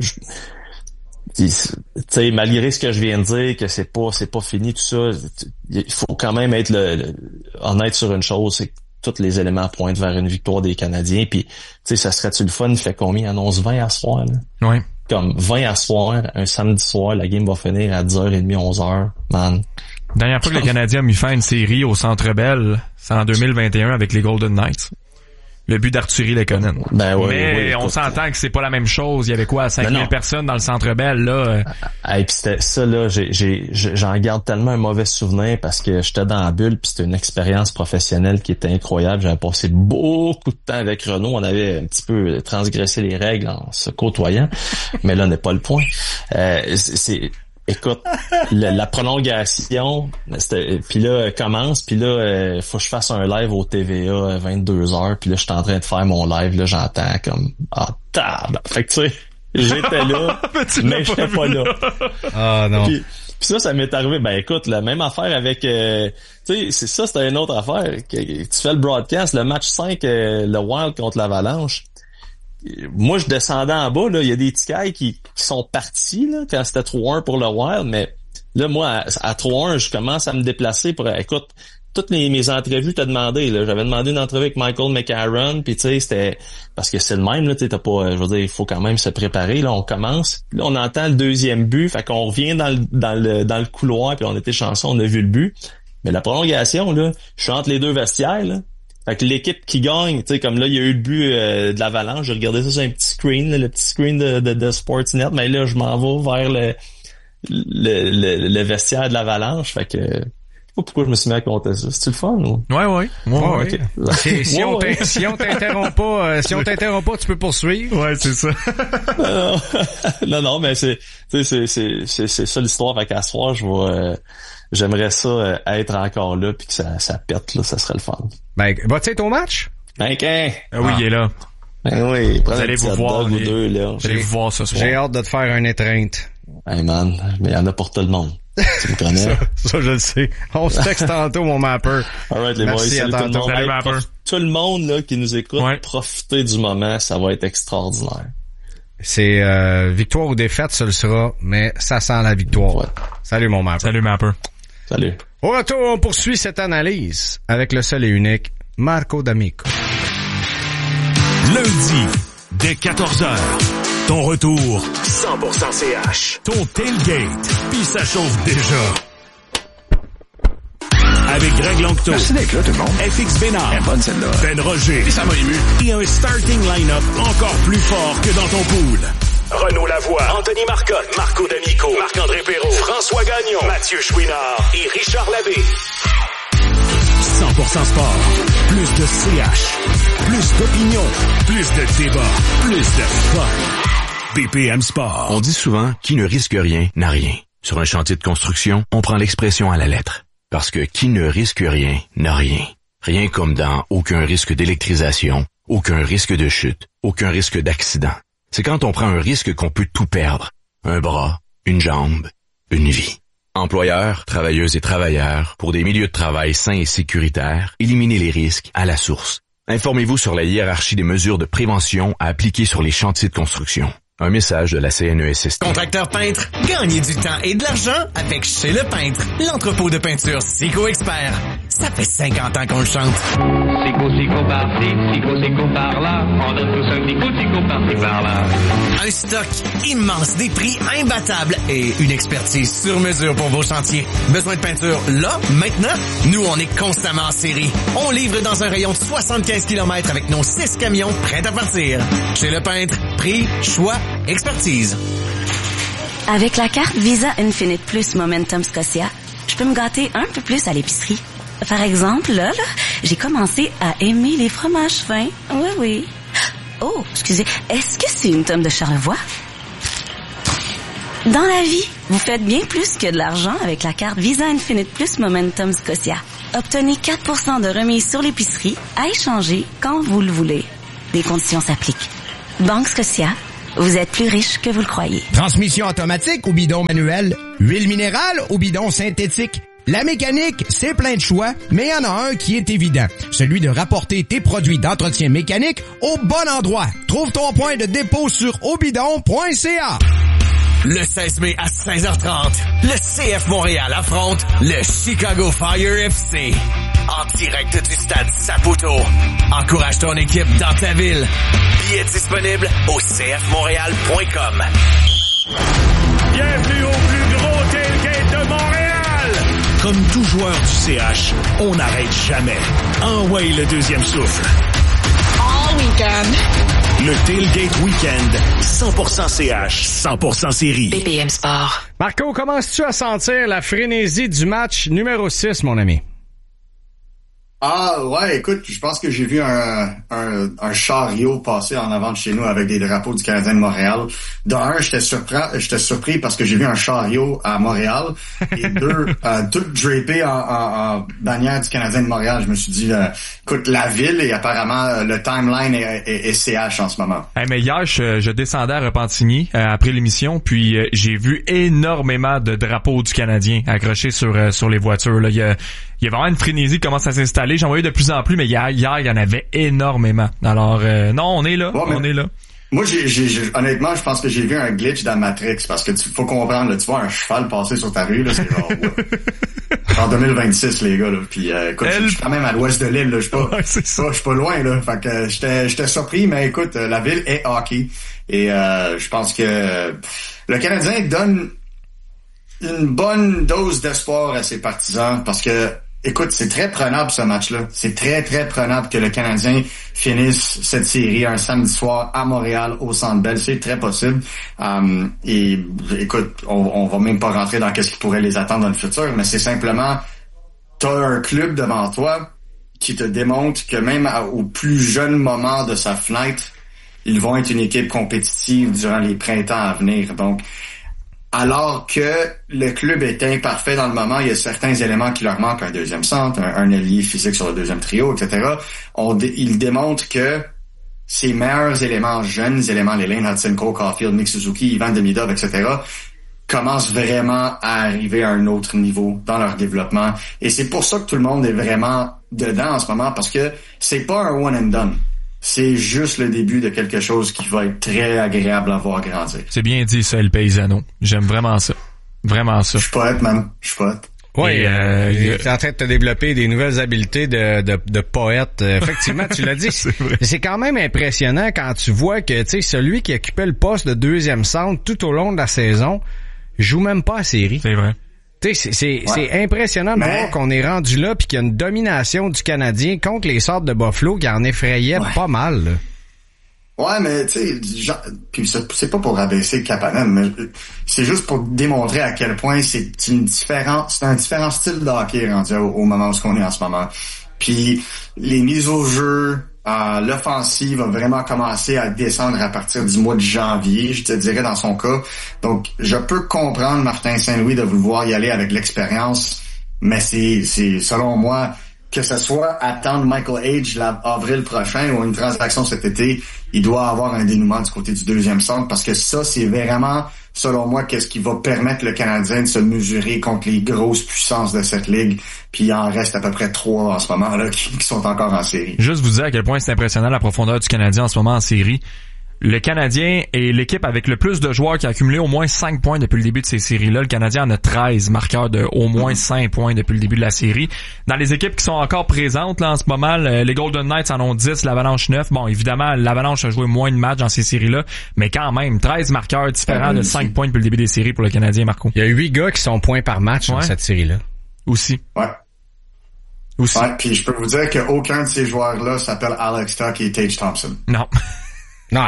[SPEAKER 27] tu sais, malgré ce que je viens de dire, que c'est pas fini tout ça, il faut quand même être honnête sur une chose, c'est que tous les éléments pointent vers une victoire des Canadiens. Puis, tu sais, ça serait-tu le fun? Il fait combien? Annonce 20 à ce soir, là?
[SPEAKER 2] Oui.
[SPEAKER 27] Comme 20 à ce soir, un samedi soir, la game va finir à 10h30, 11h. Man.
[SPEAKER 2] Dernière fois que les Canadiens ont mis fin à une série au Centre Bell, c'est en 2021 avec les Golden Knights. Le but d'Arthurie Lekonen.
[SPEAKER 27] Ben ouais,
[SPEAKER 2] mais on s'entend que c'est pas la même chose. Il y avait quoi, 5000 personnes dans le Centre Bell, là.
[SPEAKER 27] Et puis c'était ça, là, j'en garde tellement un mauvais souvenir parce que j'étais dans la bulle, puis c'était une expérience professionnelle qui était incroyable. J'avais passé beaucoup de temps avec Renaud. On avait un petit peu transgressé les règles en se côtoyant, mais là n'est pas le point. Écoute, la prolongation, puis là commence, puis là faut que je fasse un live au TVA 22h, puis là je suis en train de faire mon live, là j'entends comme fait que tu sais, j'étais là, mais j'étais pas là.
[SPEAKER 3] Ah non.
[SPEAKER 27] Puis ça m'est arrivé. Ben écoute, la même affaire avec tu sais, c'est ça, c'était une autre affaire. Tu fais le broadcast, le match 5, le Wild contre l'Avalanche. Moi, je descendais en bas, là, il y a des tickets qui sont partis, là, quand c'était 3-1 pour le Wild, mais là, moi, à 3-1, je commence à me déplacer pour, écoute, toutes mes entrevues, t'as demandé, là, j'avais demandé une entrevue avec Michael McCarron, puis tu sais, c'était, parce que c'est le même, là, tu sais, t'as pas, je veux dire, il faut quand même se préparer, là, on commence, là, on entend le deuxième but, fait qu'on revient dans le couloir, puis on était chanceux, on a vu le but, mais la prolongation, là, je suis entre les deux vestiaires, là. Fait que l'équipe qui gagne, tu sais, comme là, il y a eu le but de l'Avalanche, j'ai regardé ça sur un petit screen, là, le petit screen de Sportsnet, mais là, je m'en vais vers le vestiaire de l'Avalanche, fait que, je sais pas pourquoi je me suis mis à compter ça. C'est-tu le fun, ou?
[SPEAKER 2] Ouais.
[SPEAKER 27] Okay.
[SPEAKER 3] Si on t'interrompt pas, tu peux poursuivre.
[SPEAKER 2] Ouais, c'est ça.
[SPEAKER 27] non, mais c'est ça l'histoire, fait qu'à ce soir, j'aimerais ça être encore là puis que ça pète, là, ça serait le fun.
[SPEAKER 3] Ben, vas-tu être au match?
[SPEAKER 27] Ben,
[SPEAKER 2] oui, il est là.
[SPEAKER 27] Ben oui,
[SPEAKER 2] vous allez vous voir,
[SPEAKER 27] ou deux, là.
[SPEAKER 2] Vous allez vous voir ce soir.
[SPEAKER 3] J'ai hâte de te faire une étreinte.
[SPEAKER 27] Hey man, mais il y en a pour tout le monde. Tu me connais?
[SPEAKER 3] ça, je le sais. On se texte tantôt, mon Mapper.
[SPEAKER 27] Alright, les boys, salut tout le monde.
[SPEAKER 2] Salut, Mapper.
[SPEAKER 27] Tout le monde, là, qui nous écoute, profitez du moment, ça va être extraordinaire.
[SPEAKER 3] C'est victoire ou défaite, ça le sera, mais ça sent la victoire. Ouais. Salut, mon Mapper.
[SPEAKER 2] Salut, Mapper.
[SPEAKER 27] Salut.
[SPEAKER 3] Au retour, on poursuit cette analyse avec le seul et unique Marco D'Amico.
[SPEAKER 14] Lundi, dès 14h, ton retour 100% CH. Ton tailgate, puis ça chauffe déjà. Avec Greg Langto.
[SPEAKER 5] Merci d'être là, tout le monde.
[SPEAKER 14] FX Bénard.
[SPEAKER 5] Elle est bonne, celle-là.
[SPEAKER 14] Ben Roger.
[SPEAKER 5] Et ça m'a ému.
[SPEAKER 14] Et un starting line-up encore plus fort que dans ton pool. Renaud Lavoie, Anthony Marcotte, Marco D'Amico, Marc-André Perrault, François Gagnon, Mathieu Chouinard et Richard Labbé. 100% sport. Plus de CH. Plus d'opinion. Plus de débat. Plus de fun. BPM Sport.
[SPEAKER 11] On dit souvent, qui ne risque rien n'a rien. Sur un chantier de construction, on prend l'expression à la lettre. Parce que qui ne risque rien n'a rien. Rien comme dans aucun risque d'électrisation, aucun risque de chute, aucun risque d'accident. C'est quand on prend un risque qu'on peut tout perdre. Un bras, une jambe, une vie. Employeurs, travailleuses et travailleurs, pour des milieux de travail sains et sécuritaires, éliminez les risques à la source. Informez-vous sur la hiérarchie des mesures de prévention à appliquer sur les chantiers de construction. Un message de la CNESST.
[SPEAKER 10] Contracteur peintre, gagnez du temps et de l'argent avec Chez Le Peintre, l'entrepôt de peinture Sico Expert. Ça fait 50 ans qu'on le chante.
[SPEAKER 15] Sico par-ci, Sico par-là. On donne tous un petit coup, Sico par-ci, par-là.
[SPEAKER 10] Un stock immense, des prix imbattables et une expertise sur mesure pour vos chantiers. Besoin de peinture là, maintenant? Nous, on est constamment en série. On livre dans un rayon de 75 km avec nos 6 camions prêts à partir. Chez Le Peintre, prix, choix, expertise.
[SPEAKER 16] Avec la carte Visa Infinite Plus Momentum Scotia, je peux me gâter un peu plus à l'épicerie. Par exemple, là, j'ai commencé à aimer les fromages fins. Oui. Oh, excusez, est-ce que c'est une tome de Charlevoix? Dans la vie, vous faites bien plus que de l'argent avec la carte Visa Infinite Plus Momentum Scotia. Obtenez 4% de remise sur l'épicerie à échanger quand vous le voulez. Des conditions s'appliquent. Banque Scotia, vous êtes plus riche que vous le croyez.
[SPEAKER 12] Transmission automatique ou bidon manuel, huile minérale ou bidon synthétique. La mécanique, c'est plein de choix, mais il y en a un qui est évident. Celui de rapporter tes produits d'entretien mécanique au bon endroit. Trouve ton point de dépôt sur obidon.ca.
[SPEAKER 10] Le 16 mai à 16h30, le CF Montréal affronte le Chicago Fire FC. En direct du stade Saputo. Encourage ton équipe dans ta ville. Billets disponibles au cfmontréal.com.
[SPEAKER 14] Bienvenue au plus gros tailgate de Montréal! Comme tout joueur du CH, on n'arrête jamais. Envoie le deuxième souffle.
[SPEAKER 17] All weekend.
[SPEAKER 14] Le Tailgate Weekend, 100% CH, 100% série.
[SPEAKER 26] BPM Sport.
[SPEAKER 3] Marco, commences-tu à sentir la frénésie du match numéro 6, mon ami?
[SPEAKER 18] Ah ouais, écoute, je pense que j'ai vu un chariot passer en avant de chez nous avec des drapeaux du Canadien de Montréal. D'un, j'étais surpris parce que j'ai vu un chariot à Montréal et deux, tout drapé en bannière du Canadien de Montréal. Je me suis dit, écoute, la ville et apparemment le timeline est CH en ce moment.
[SPEAKER 2] Hey, mais hier, je descendais à Repentigny après l'émission, puis j'ai vu énormément de drapeaux du Canadien accrochés sur les voitures. Là, il y a vraiment une frénésie qui commence à s'installer. J'en voyais de plus en plus, mais hier, il y en avait énormément. Alors, non, on est là. Ouais, on est là.
[SPEAKER 18] Moi, honnêtement, je pense que j'ai vu un glitch dans Matrix, parce que faut comprendre, là, tu vois un cheval passer sur ta rue, là, c'est genre, en 2026, les gars, là. Puis, écoute, je suis quand même à l'ouest de l'île, là. Je suis pas loin, là. Fait que, j'étais surpris, mais écoute, la ville est hockey. Et, je pense que le Canadien donne une bonne dose d'espoir à ses partisans, parce que, écoute, c'est très prenable ce match-là. C'est très, très prenable que le Canadien finisse cette série un samedi soir à Montréal, au Centre Bell. C'est très possible. Et écoute, on va même pas rentrer dans qu'est-ce qui pourrait les attendre dans le futur, mais c'est simplement, t'as un club devant toi qui te démontre que même au plus jeune moment de sa fenêtre, ils vont être une équipe compétitive durant les printemps à venir. Donc, alors que le club est imparfait dans le moment, il y a certains éléments qui leur manquent, un deuxième centre, un ailier physique sur le deuxième trio, etc. Il démontre que ces meilleurs éléments, jeunes éléments, les Lane Hudson, Cole Caulfield, Nick Suzuki, Ivan Demidov, etc., commencent vraiment à arriver à un autre niveau dans leur développement. Et c'est pour ça que tout le monde est vraiment dedans en ce moment, parce que c'est pas un one and done. C'est juste le début de quelque chose qui va être très agréable à voir grandir.
[SPEAKER 2] C'est bien dit, ça, le paysano. J'aime vraiment ça. Vraiment ça.
[SPEAKER 18] Je suis poète, man. Je suis poète.
[SPEAKER 3] Oui, t'es en train de te développer des nouvelles habiletés de poète. Effectivement, tu l'as dit. C'est quand même impressionnant quand tu vois que, tu sais, celui qui occupait le poste de deuxième centre tout au long de la saison joue même pas à série.
[SPEAKER 2] C'est vrai.
[SPEAKER 3] C'est impressionnant de voir qu'on est rendu là puis qu'il y a une domination du Canadien contre les sortes de Buffalo qui en effrayaient pas mal, là.
[SPEAKER 18] Ouais, mais tu sais, puis c'est pas pour rabaisser Kapanen, mais c'est juste pour démontrer à quel point c'est un différent style de hockey rendu au moment où on est en ce moment. Puis les mises au jeu, l'offensive va vraiment commencer à descendre à partir du mois de janvier, je te dirais, dans son cas. Donc, je peux comprendre Martin Saint-Louis de vouloir y aller avec l'expérience, mais c'est selon moi, que ce soit attendre Michael Age l'avril prochain ou une transaction cet été, il doit avoir un dénouement du côté du deuxième centre, parce que ça, c'est vraiment selon moi, qu'est-ce qui va permettre le Canadien de se mesurer contre les grosses puissances de cette ligue. Puis il en reste à peu près 3 en ce moment là qui sont encore en série.
[SPEAKER 2] Juste vous dire à quel point c'est impressionnant la profondeur du Canadien en ce moment en série. Le Canadien est l'équipe avec le plus de joueurs qui a accumulé au moins 5 points depuis le début de ces séries-là. Le Canadien en a 13 marqueurs de au moins 5 points depuis le début de la série. Dans les équipes qui sont encore présentes là en ce moment, les Golden Knights en ont 10, l'Avalanche 9. Bon, évidemment, l'Avalanche a joué moins de matchs dans ces séries-là, mais quand même, 13 marqueurs différents de 5 points depuis le début des séries pour le Canadien, Marco.
[SPEAKER 3] Il y a 8 gars qui sont points par match dans cette série-là.
[SPEAKER 2] Aussi.
[SPEAKER 18] Ouais.
[SPEAKER 2] Aussi.
[SPEAKER 18] Ouais, puis je peux vous dire qu'aucun de ces joueurs-là s'appelle Alex Tuch et Tage Thompson.
[SPEAKER 2] Non.
[SPEAKER 3] Non,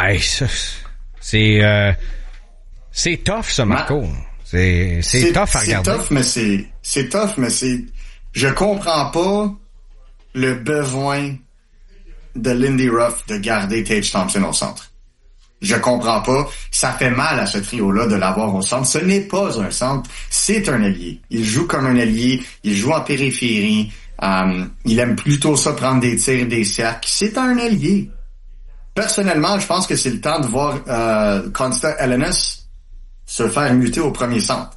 [SPEAKER 3] c'est tough, ça, Marco. C'est tough à regarder.
[SPEAKER 18] C'est tough, mais je comprends pas le besoin de Lindy Ruff de garder Tage Thompson au centre. Je comprends pas. Ça fait mal à ce trio-là de l'avoir au centre. Ce n'est pas un centre, c'est un ailier. Il joue comme un ailier, il joue en périphérie, il aime plutôt ça prendre des tirs, des cercles. C'est un ailier. Personnellement, je pense que c'est le temps de voir Konsta Helenius se faire muter au premier centre.